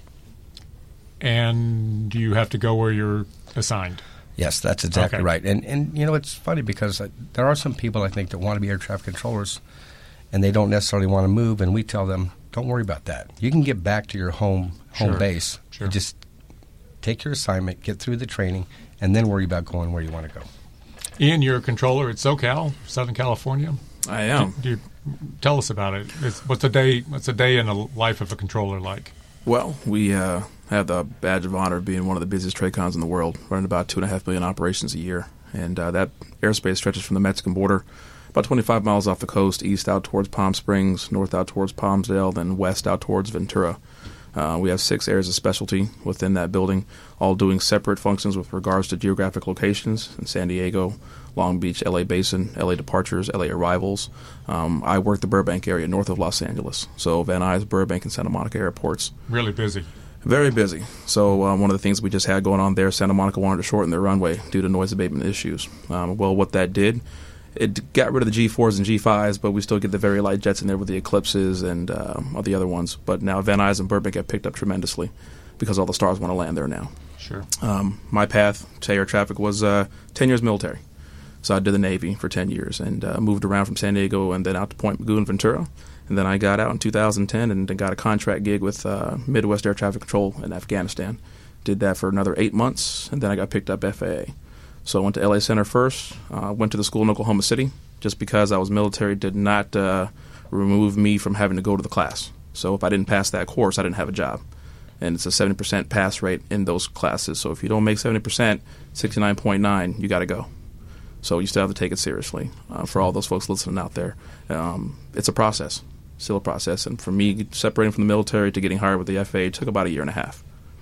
And you have to go where you're assigned. Yes, that's exactly Okay. right. And, and, you know, it's funny because uh, there are some people, I think, that want to be air traffic controllers, and they don't necessarily want to move, and we tell them, don't worry about that. You can get back to your home home Sure. base. Sure. Just take your assignment, get through the training, and then worry about going where you want to go. Ian, you're a controller at SoCal, Southern California. I am. Do, do you, tell us about it. It's, what's a day? What's a day in the life of a controller like? Well, we uh, have the badge of honor of being one of the busiest trade cons in the world, running about two and a half million operations a year, and uh, that airspace stretches from the Mexican border, about twenty-five miles off the coast, east out towards Palm Springs, north out towards Palmdale, then west out towards Ventura. Uh, we have six areas of specialty within that building, all doing separate functions with regards to geographic locations in San Diego, Long Beach, L A Basin, L A departures, L A arrivals. Um, I work the Burbank area north of Los Angeles, so Van Nuys, Burbank, and Santa Monica airports. Really busy. Very busy. So um, one of the things we just had going on there, Santa Monica wanted to shorten their runway due to noise abatement issues. Um, well, what that did, it got rid of the G fours and G fives, but we still get the very light jets in there with the Eclipses and uh, all the other ones. But now Van Nuys and Burbank have picked up tremendously because all the stars want to land there now. Sure. Um, my path to air traffic was uh, ten years military. So I did the Navy for ten years and uh, moved around from San Diego and then out to Point Mugu and Ventura. And then I got out in two thousand ten and got a contract gig with uh, Midwest Air Traffic Control in Afghanistan. Did that for another eight months, and then I got picked up F A A. So I went to L A Center first, uh, went to the school in Oklahoma City. Just because I was military did not uh, remove me from having to go to the class. So if I didn't pass that course, I didn't have a job. And it's a seventy percent pass rate in those classes. So if you don't make seventy percent, sixty-nine point nine, you got to go. So you still have to take it seriously. Uh, for all those folks listening out there, um, it's a process, still a process. And for me, separating from the military to getting hired with the F A A took about a year and a half.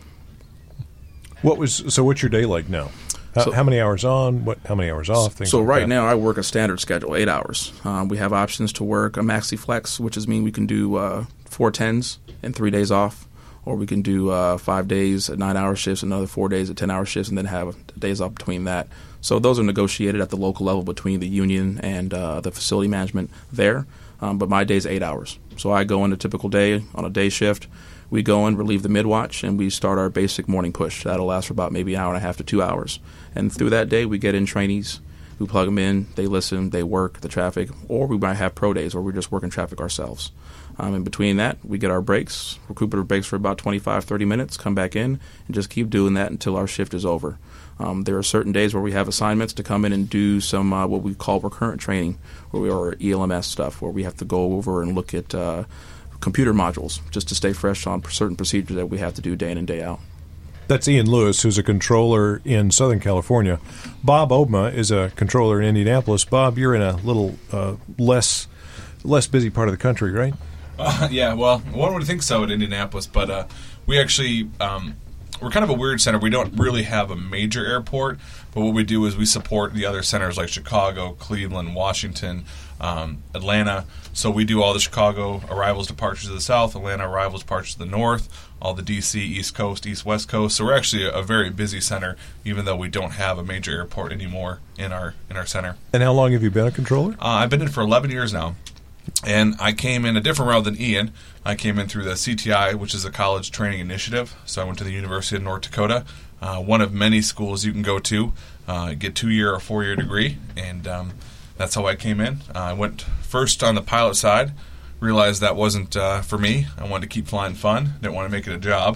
What was so? What's your day like now? How, So- how many hours on? What? How many hours off? Things So like right that. now I work a standard schedule, eight hours. Um, we have options to work a maxi flex, which is mean we can do uh, four tens and three days off, or we can do uh, five days at nine-hour shifts, another four days at ten-hour shifts, and then have days off between that. So those are negotiated at the local level between the union and uh, the facility management there. Um, but my day's eight hours. So I go in a typical day on a day shift. We go in, relieve the mid-watch, and we start our basic morning push. That'll last for about maybe an hour and a half to two hours. And through that day, we get in trainees. We plug them in. They listen. They work the traffic. Or we might have pro days where we're just working traffic ourselves. Um, in between that, we get our breaks, recuperative breaks for about twenty-five, thirty minutes, come back in, and just keep doing that until our shift is over. Um, there are certain days where we have assignments to come in and do some uh, what we call recurrent training, where we are E L M S stuff, where we have to go over and look at uh, computer modules just to stay fresh on certain procedures that we have to do day in and day out. That's Ian Lewis, who's a controller in Southern California. Bob Obma is a controller in Indianapolis. Bob, you're in a little uh, less less busy part of the country, right? Uh, yeah, well, one would think so at Indianapolis, but uh, we actually um, we're kind of a weird center. We don't really have a major airport, but what we do is we support the other centers like Chicago, Cleveland, Washington, um, Atlanta. So we do all the Chicago arrivals, departures to the south, Atlanta arrivals, departures to the north, all the D C, East Coast, East West Coast. So we're actually a, a very busy center, even though we don't have a major airport anymore in our in our center. And how long have you been a controller? Uh, I've been in for eleven years now. And I came in a different route than Ian. I came in through the C T I, which is a college training initiative. So I went to the University of North Dakota, uh, one of many schools you can go to, uh, get two-year or four-year degree, and um, that's how I came in. Uh, I went first on the pilot side, realized that wasn't uh, for me. I wanted to keep flying fun, didn't want to make it a job.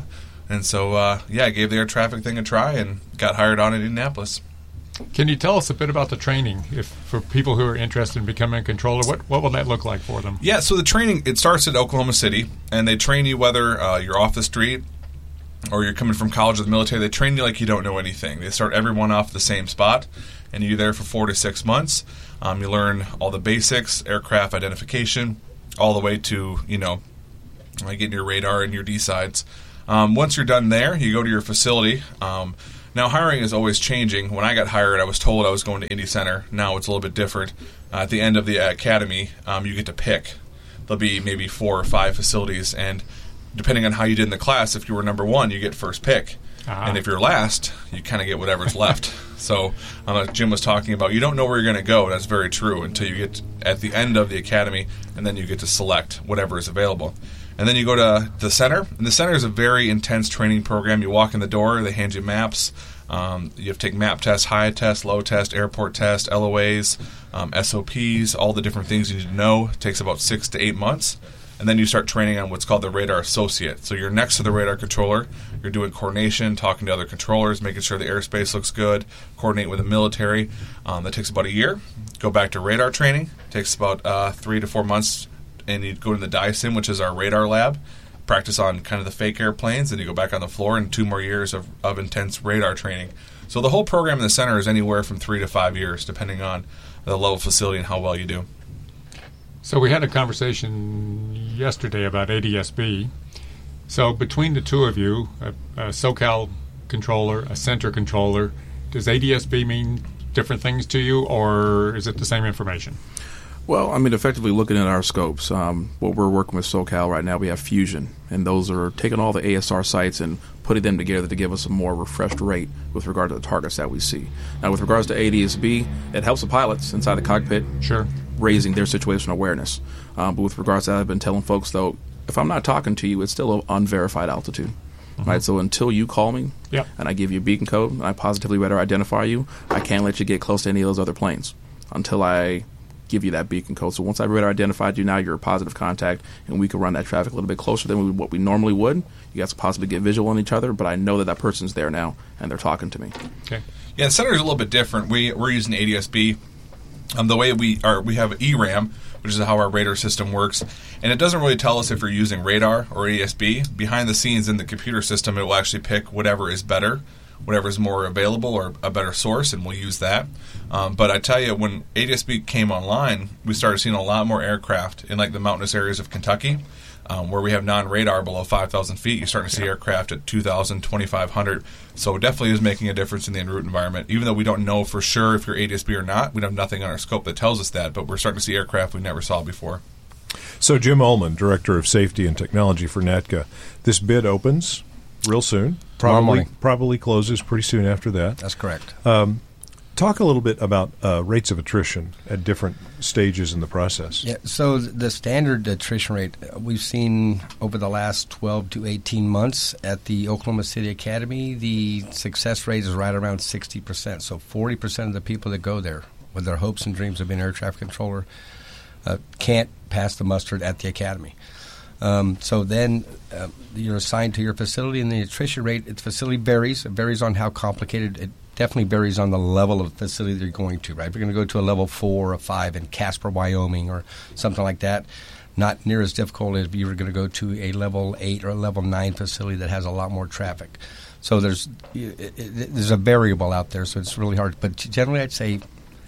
And so, uh, yeah, I gave the air traffic thing a try and got hired on in Indianapolis. Can you tell us a bit about the training, if for people who are interested in becoming a controller? What what will that look like for them? Yeah, so the training, it starts at Oklahoma City, and they train you whether uh, you're off the street or you're coming from college or the military. They train you like you don't know anything. They start everyone off the same spot, and you're there for four to six months. Um, you learn all the basics, aircraft identification, all the way to, you know, like getting your radar and your D-sides. Um, once you're done there, you go to your facility. Um, now, hiring is always changing. When I got hired, I was told I was going to Indy Center. Now it's a little bit different. Uh, at the end of the academy, um, you get to pick. There'll be maybe four or five facilities, and depending on how you did in the class, if you were number one, you get first pick. Uh-huh. And if you're last, you kind of get whatever's left. So, um, as Jim was talking about, you don't know where you're going to go. That's very true until you get at the end of the academy, and then you get to select whatever is available. And then you go to the center, and the center is a very intense training program. You walk in the door, they hand you maps. Um, you have to take map tests, high test, low test, airport test, L O As, um, S O Ps, all the different things you need to know. It takes about six to eight months. And then you start training on what's called the radar associate. So you're next to the radar controller. You're doing coordination, talking to other controllers, making sure the airspace looks good, coordinate with the military. Um, that takes about a year. Go back to radar training. It takes about uh, three to four months. And you go to the D I SIM, which is our radar lab, practice on kind of the fake airplanes, and you go back on the floor, and two more years of, of intense radar training. So the whole program in the center is anywhere from three to five years, depending on the level of facility and how well you do. So we had a conversation yesterday about A D S B. So between the two of you, a, a SoCal controller, a center controller, does A D S B mean different things to you, or is it the same information? Well, I mean, effectively looking at our scopes, um, what we're working with SoCal right now, we have Fusion, and those are taking all the A S R sites and putting them together to give us a more refreshed rate with regard to the targets that we see. Now, with regards to A D S B, it helps the pilots inside the cockpit, sure, raising their situational awareness. Um, but with regards to that, I've been telling folks, though, if I'm not talking to you, it's still an unverified altitude. Mm-hmm. Right, so until you call me, yep, and I give you a beacon code, and I positively radar identify you, I can't let you get close to any of those other planes until I give you that beacon code. So once I've radar identified you, now you're a positive contact, and we can run that traffic a little bit closer than we, what we normally would. You guys can possibly get visual on each other, but I know that that person's there now, and they're talking to me. Okay. Yeah, the center is a little bit different. We, we're using A D S B. Um, the way we are, we have E RAM, which is how our radar system works, and it doesn't really tell us if you're using radar or A D S B. Behind the scenes in the computer system, it will actually pick whatever is better, whatever is more available or a better source, and we'll use that. Um, but I tell you, when A D S B came online, we started seeing a lot more aircraft in like the mountainous areas of Kentucky, um, where we have non-radar below five thousand feet. You're starting to see yeah. aircraft at two thousand, twenty-five hundred. So it definitely is making a difference in the en route environment. Even though we don't know for sure if you're A D S B or not, we have nothing on our scope that tells us that, but we're starting to see aircraft we never saw before. So Jim Ullman, Director of Safety and Technology for NATCA, this bid opens real soon. Probably probably closes pretty soon after that. That's correct. Um, talk a little bit about uh, rates of attrition at different stages in the process. Yeah. So the standard attrition rate we've seen over the last twelve to eighteen months at the Oklahoma City Academy, the success rate is right around sixty percent. So forty percent of the people that go there with their hopes and dreams of being an air traffic controller uh, can't pass the muster at the academy. Um, so then uh, you're assigned to your facility, and the attrition rate, its facility varies. It varies on how complicated. It definitely varies on the level of facility that you're going to, right? If you're going to go to a level four or a five in Casper, Wyoming or something like that, not near as difficult as if you were going to go to a level eight or a level nine facility that has a lot more traffic. So there's it, it, there's a variable out there, so it's really hard. But generally I'd say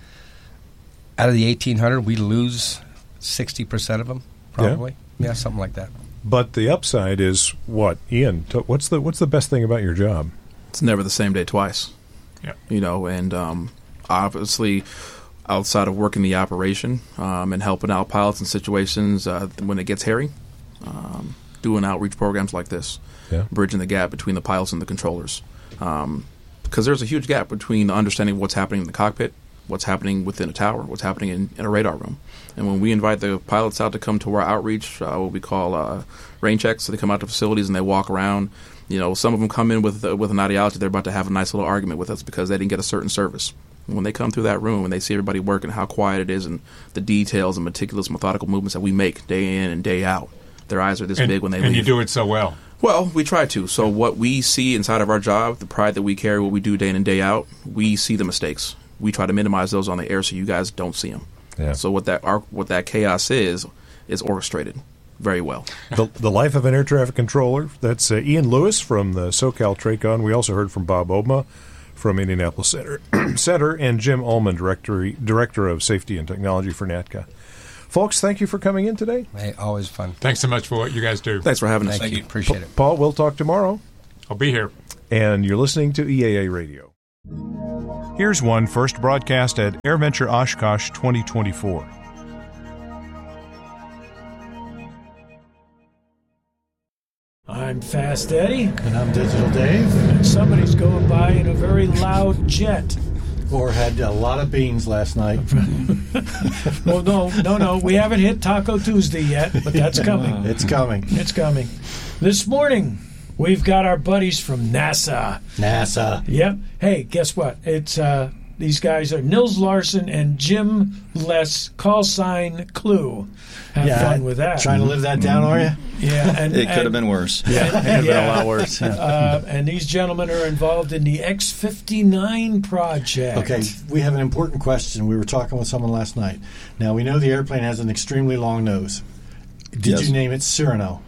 out of the eighteen hundred, we lose sixty percent of them, probably. Yeah. Yeah, something like that. But the upside is what, Ian? T- what's the what's the best thing about your job? It's never the same day twice. Yeah, you know, and um, obviously, outside of working the operation um, and helping out pilots in situations uh, when it gets hairy, um, doing outreach programs like this, yeah. bridging the gap between the pilots and the controllers, um, because there's a huge gap between understanding what's happening in the cockpit, what's happening within a tower, what's happening in, in a radar room. And when we invite the pilots out to come to our outreach, uh, what we call uh, rain checks, so they come out to facilities and they walk around. You know, some of them come in with uh, with an ideology they're about to have a nice little argument with us because they didn't get a certain service. And when they come through that room and they see everybody working, how quiet it is, and the details and meticulous, methodical movements that we make day in and day out, Their eyes are this and, big when they and leave. And you do it so well. Well, we try to. So what we see inside of our job, the pride that we carry, what we do day in and day out, we see the mistakes. We try to minimize those on the air so you guys don't see them. Yeah. So what that our, what that chaos is, is orchestrated very well. The, the life of an air traffic controller. That's uh, Ian Lewis from the SoCal TRACON. We also heard from Bob Obma from Indianapolis Center, Center and Jim Ullman, Director, Director of Safety and Technology for NATCA. Folks, thank you for coming in today. Hey, always fun. Thanks so much for what you guys do. Thanks for having us. Thank, Thank you. you. Appreciate Pa- it. Paul, we'll talk tomorrow. I'll be here. And you're listening to E A A Radio. Here's one first broadcast at AirVenture Oshkosh twenty twenty-four. I'm Fast Eddie. And I'm Digital Dave. And somebody's going by in a very loud jet. Or had a lot of beans last night. Well, no, no, no. We haven't hit Taco Tuesday yet, but that's coming. It's coming. It's coming. This morning, we've got our buddies from NASA. NASA. Yep. Hey, guess what? It's uh, these guys are Nils Larson and Jim Less, call sign Clue. Have yeah, fun with that. Trying to live that down, are you? Yeah, and it could and, have been worse. Yeah, it could have yeah. been a lot worse. Yeah. Uh, and these gentlemen are involved in the X fifty-nine project. Okay, we have an important question. We were talking with someone last night. Now, we know the airplane has an extremely long nose. Did Yes. you name it Cyrano?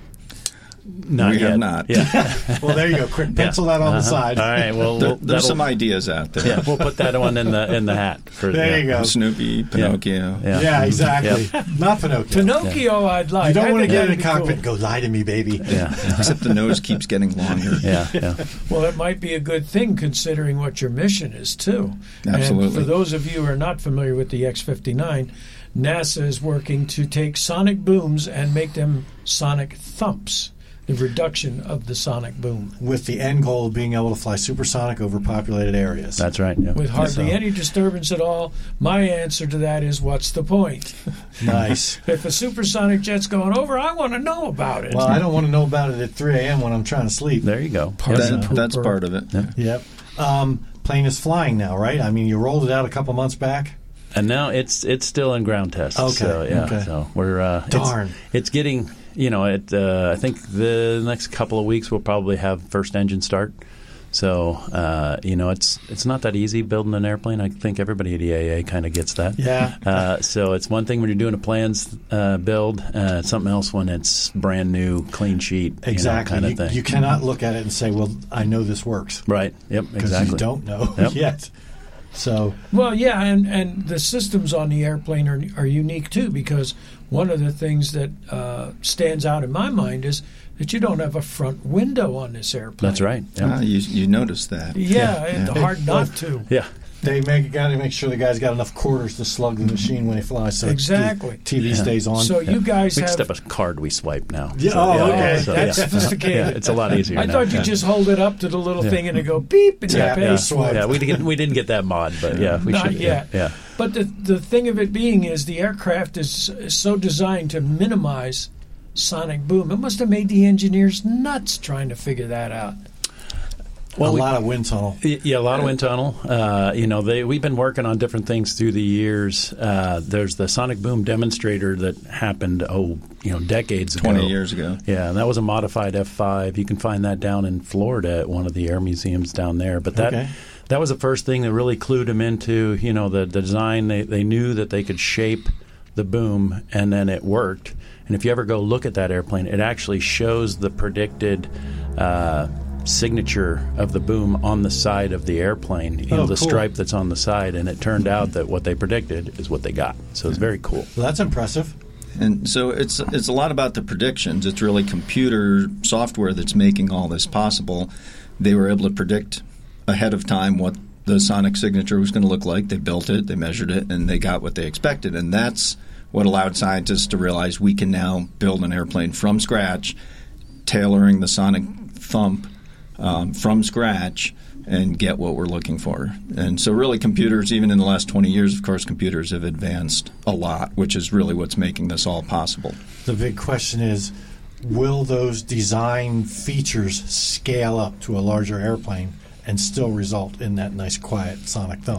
Not we yet. have not. Yeah. Well, there you go. Quick, pencil yeah. that on uh-huh. the side. All right. Well, there, we'll there's some ideas out there. Yeah, we'll put that one in the in the hat. For, there yeah. you go. Snoopy, Pinocchio. Yeah, yeah exactly. Yeah. Not Pinocchio. Pinocchio, yeah. I'd like. You don't I want to get in the cool. cockpit and go, lie to me, baby. Yeah. Except the nose keeps getting longer. Yeah. yeah. Well, it might be a good thing considering what your mission is, too. Absolutely. And for those of you who are not familiar with the X fifty-nine, NASA is working to take sonic booms and make them sonic thumps. The reduction of the sonic boom. With the end goal of being able to fly supersonic over populated areas. That's right. Yeah. With hardly so. any disturbance at all. My answer to that is, what's the point? Nice. If a supersonic jet's going over, I want to know about it. Well, I don't want to know about it at three a.m. when I'm trying to sleep. There you go. That, that's part of it. Yep. yep. Um, plane is flying now, right? I mean, you rolled it out a couple months back. And now it's it's still in ground tests. Okay. So, yeah. Okay. So we're uh, darn. It's, it's getting. You know, it. Uh, I think the next couple of weeks we'll probably have first engine start. So, uh, you know, it's it's not that easy building an airplane. I think everybody at E A A kind of gets that. Yeah. Uh, so it's one thing when you're doing a plans uh, build. Uh, it's something else when it's brand new, clean sheet. Exactly. You know, kind you, of thing. you cannot look at it and say, "Well, I know this works." Right. Yep. Because Exactly. you don't know yep. yet. So well, yeah, and, and the systems on the airplane are are unique too, because one of the things that uh, stands out in my mind is that you don't have a front window on this airplane. That's right. Yep. Ah, you you noticed that? Yeah, Yeah. it's hard not to. Yeah. they make got to make sure the guy's got enough quarters to slug the machine when he flies. So exactly. the T V yeah. stays on. So you guys we have just have a card we swipe now. Yeah, so, oh, yeah, okay. So, That's yeah. sophisticated. Yeah, it's a lot easier. I now. thought you yeah. just hold it up to the little Yeah. thing and it go beep and Yeah, you yeah, pay. swipe. yeah, we didn't we didn't get that mod, but yeah, we Not should. yet. Yeah, yeah. But the the thing of it being is the aircraft is, is so designed to minimize sonic boom. It must have made the engineers nuts trying to figure that out. Well, a we, lot of wind tunnel. Yeah, a lot of wind tunnel. Uh, you know, they we've been working on different things through the years. Uh, there's the sonic boom demonstrator that happened, oh, you know, decades ago. Twenty years ago. Yeah, and that was a modified F five. You can find that down in Florida at one of the air museums down there. But that Okay. that was the first thing that really clued them into, you know, the, the design. They they knew that they could shape the boom, and then it worked. And if you ever go look at that airplane, it actually shows the predicted uh, signature of the boom on the side of the airplane, you Oh, know, the cool. stripe that's on the side, and it turned out that what they predicted is what they got. So it's very cool. Well, that's impressive. And so it's it's a lot about the predictions. It's really computer software that's making all this possible. They were able to predict ahead of time what the sonic signature was going to look like. They built it, they measured it, and they got what they expected. And that's what allowed scientists to realize we can now build an airplane from scratch, tailoring the sonic thump um, from scratch, and get what we're looking for. And so really computers, even in the last twenty years, of course, computers have advanced a lot, which is really what's making this all possible. The big question is, will those design features scale up to a larger airplane and still result in that nice, quiet sonic thump?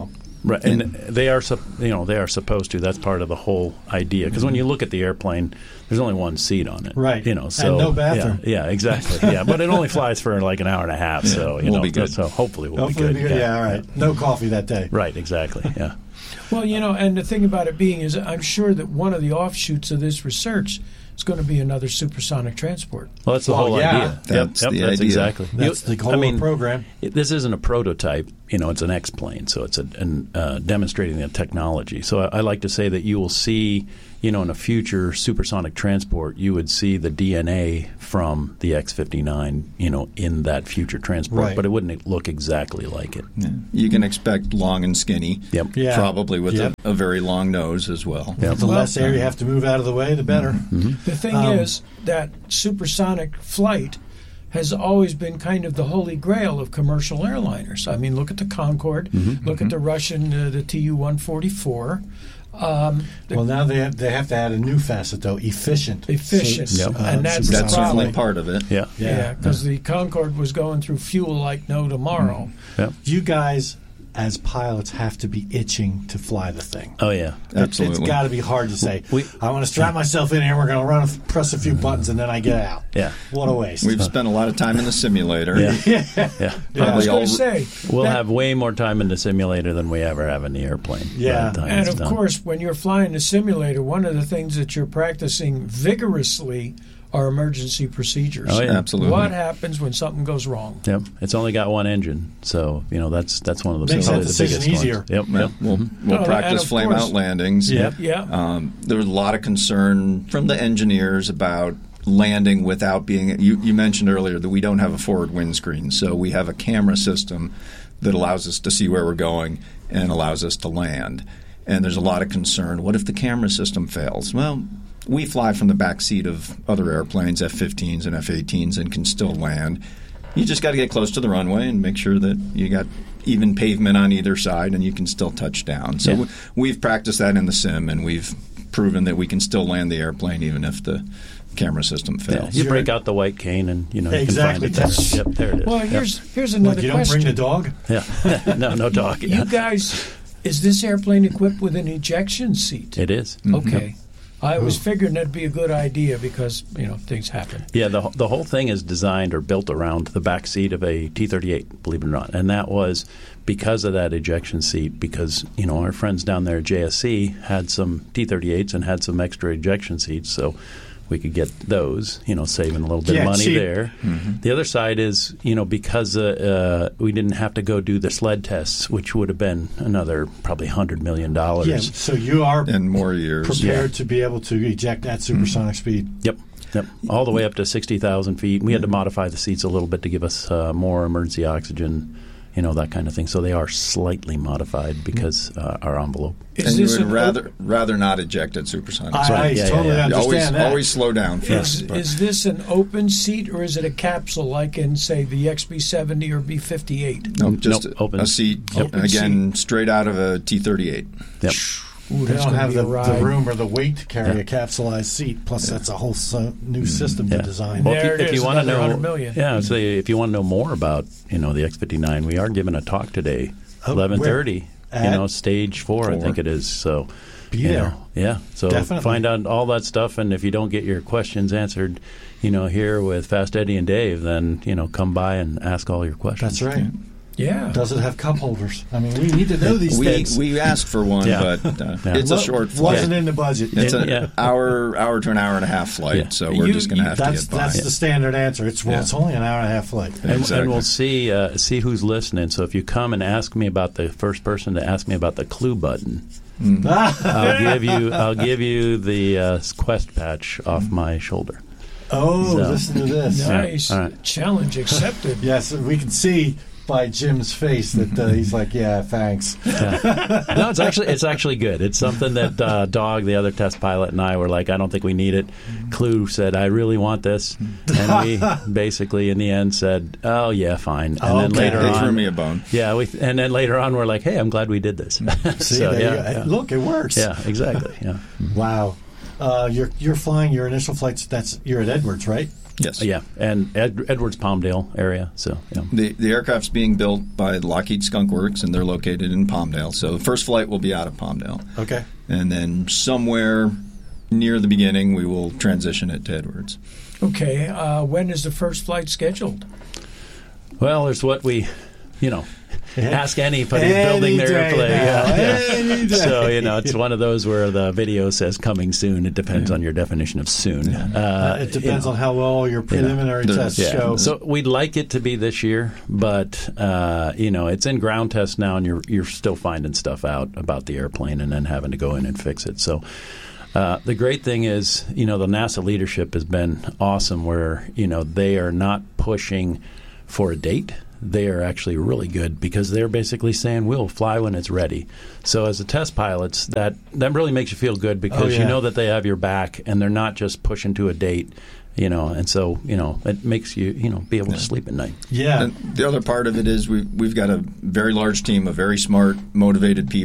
Right, and, and they are, you know, they are supposed to. That's part of the whole idea. Because when you look at the airplane, there's only one seat on it, right? You know, so and no bathroom. Yeah, yeah, exactly. Yeah, but it only flies for like an hour and a half. Yeah, so you we'll know, be good. So hopefully we'll hopefully be good. Be good. Yeah. yeah, all right. No coffee that day. Right, exactly. Yeah. Well, you know, and the thing about it being is, I'm sure that one of the offshoots of this research is going to be another supersonic transport. Well, that's the well, whole yeah. idea. That's yep, the yep, that's idea. exactly. That's you, the whole I mean, program. It, this isn't a prototype. You know, it's an X-plane, so it's a, an, uh, demonstrating the technology. So I, I like to say that you will see, you know, in a future supersonic transport, you would see the D N A from the X fifty-nine, you know, in that future transport, right. but it wouldn't look exactly like it. Yeah. You can expect long and skinny, yep. yeah. probably with yep. a, a very long nose as well. Yep. The well, less air you have to move out of the way, the better. Mm-hmm. The thing Um, is that supersonic flight has always been kind of the holy grail of commercial airliners. I mean, look at the Concorde, mm-hmm. look mm-hmm. at the Russian, uh, the T U one forty-four. Um, well, now they have, they have to add a new facet, though, efficient. Efficient. So, yep. uh, and that's That's the certainly part of it. Yeah. Yeah, because yeah, the Concorde was going through fuel like no tomorrow. Mm-hmm. Yep. You guys, as pilots, have to be itching to fly the thing. Oh, yeah. Absolutely. It's got to be hard to say, we, I want to strap myself in here, we're going to run, press a few buttons, and then I get out. Yeah. What a waste. We've spent a lot of time in the simulator. Yeah. yeah. yeah. yeah. I was going to say. We'll that, have way more time in the simulator than we ever have in the airplane. Yeah. The and, of done. course, when you're flying the simulator, one of the things that you're practicing vigorously are emergency procedures. Oh, yeah. Absolutely. What happens when something goes wrong? Yep. It's only got one engine, so you know that's that's one of those Makes probably that the biggest decision easier. ones. Yep. Yeah. Yep. We'll, we'll No, practice flame course. out landings. Yep. Yeah. Um, there was a lot of concern from the engineers about landing without being. You, you mentioned earlier that we don't have a forward windscreen, so we have a camera system that allows us to see where we're going and allows us to land. And there's a lot of concern. What if the camera system fails? Well, we fly from the back seat of other airplanes, F fifteens and F eighteens, and can still land. You just got to get close to the runway and make sure that you got even pavement on either side and you can still touch down. So yeah. we've practiced that in the sim, and we've proven that we can still land the airplane even if the camera system fails. Yeah, you break out the white cane and you know you exactly. can find it there. Yep, there it is. Well, yep. here's here's another What, you question. don't bring the dog? Yeah. no, no dog. Yeah. You guys, is this airplane equipped with an ejection seat? It is. Mm-hmm. Okay. I was figuring that'd be a good idea because, you know, things happen. Yeah, the the whole thing is designed or built around the back seat of a T thirty-eight, believe it or not. And that was because of that ejection seat, because, you know, our friends down there at J S C had some T thirty-eights and had some extra ejection seats, so we could get those, you know, saving a little bit yeah, of money cheap. there. Mm-hmm. The other side is, you know, because uh, uh, we didn't have to go do the sled tests, which would have been another probably one hundred million dollars. Yeah, so you are and more years prepared yeah. to be able to eject at supersonic mm-hmm. speed. Yep. Yep. All the way up to sixty thousand feet. We had to modify the seats a little bit to give us uh, more emergency oxygen, you know, that kind of thing. So they are slightly modified because uh, our envelope. Is and you would rather rather not eject at supersonic. I, I yeah, totally yeah, yeah. understand always, that. Always slow down first. Is, is this an open seat or is it a capsule like in, say, the X B seventy or B fifty-eight? No, just nope, a, open. a seat. Open again, seat. straight out of a T thirty-eight. Yep. Ooh, they don't have the, the room or the weight to carry yeah. a capsulized seat. Plus, yeah. that's a whole so, new mm-hmm. system yeah. to design. Well, there if you, it if is, you want to know, one hundred million. yeah, so if you want to know more about, you know, the X fifty-nine, we are giving a talk today, oh, eleven thirty. You know, stage four, four, I think it is. So, be you there. Know, yeah. So Definitely. Find out all that stuff, and if you don't get your questions answered, you know, here with Fast Eddie and Dave, then you know, come by and ask all your questions. That's right. Yeah. Does it have cup holders? I mean, we need to know these we, things. We asked for one, yeah. but uh, yeah. it's a short flight. Wasn't in the budget. It's an yeah. hour, hour to an hour and a half flight, yeah. so we're you, just going to have that's, to get by. That's the standard answer. It's well, yeah. it's only an hour and a half flight. And, exactly. and we'll see uh, see who's listening. So if you come and ask me about the first person to ask me about the clue button, mm. I'll give you I'll give you the uh, quest patch off my shoulder. Oh, so. Listen to this. Nice. Yeah. Right. Challenge accepted. Yes, we can see by Jim's face that uh, he's like, yeah, thanks. Yeah. No, it's actually it's actually good. It's something that uh, Dog, the other test pilot, and I were like, I don't think we need it. Clue said, I really want this, and we basically in the end said, oh yeah, fine. And oh, then okay. later they on, threw me a bone. Yeah, we and then later on we're like, hey, I'm glad we did this. See, so, there yeah, you go. yeah. Look, it works. Yeah, exactly. Yeah. Wow. Uh, you're you're flying your initial flights. That's you're at Edwards, right? Yes. Yeah, and Ed, Edwards Palmdale area. So yeah. The the aircraft's being built by Lockheed Skunk Works, and they're located in Palmdale. So the first flight will be out of Palmdale. Okay. And then somewhere near the beginning, we will transition it to Edwards. Okay. Uh, when is the first flight scheduled? Well, there's what we, you know, ask anybody Any building their day airplane. now. Yeah, Any yeah. day. So, you know, it's one of those where the video says coming soon. It depends on your definition of soon. Uh, Uh, it depends you know, on how well your preliminary you know, tests yeah. show. So we'd like it to be this year, but uh, you know, it's in ground test now, and you're you're still finding stuff out about the airplane, and then having to go in and fix it. So. Uh, the great thing is, you know, the NASA leadership has been awesome where, you know, they are not pushing for a date. They are actually really good because they're basically saying we'll fly when it's ready. So as the test pilots, that, that really makes you feel good because Oh, yeah. you know that they have your back and they're not just pushing to a date, you know, and so, you know, it makes you, you know, be able to sleep at night. Yeah. And the other part of it is we, we've got a very large team of very smart, motivated people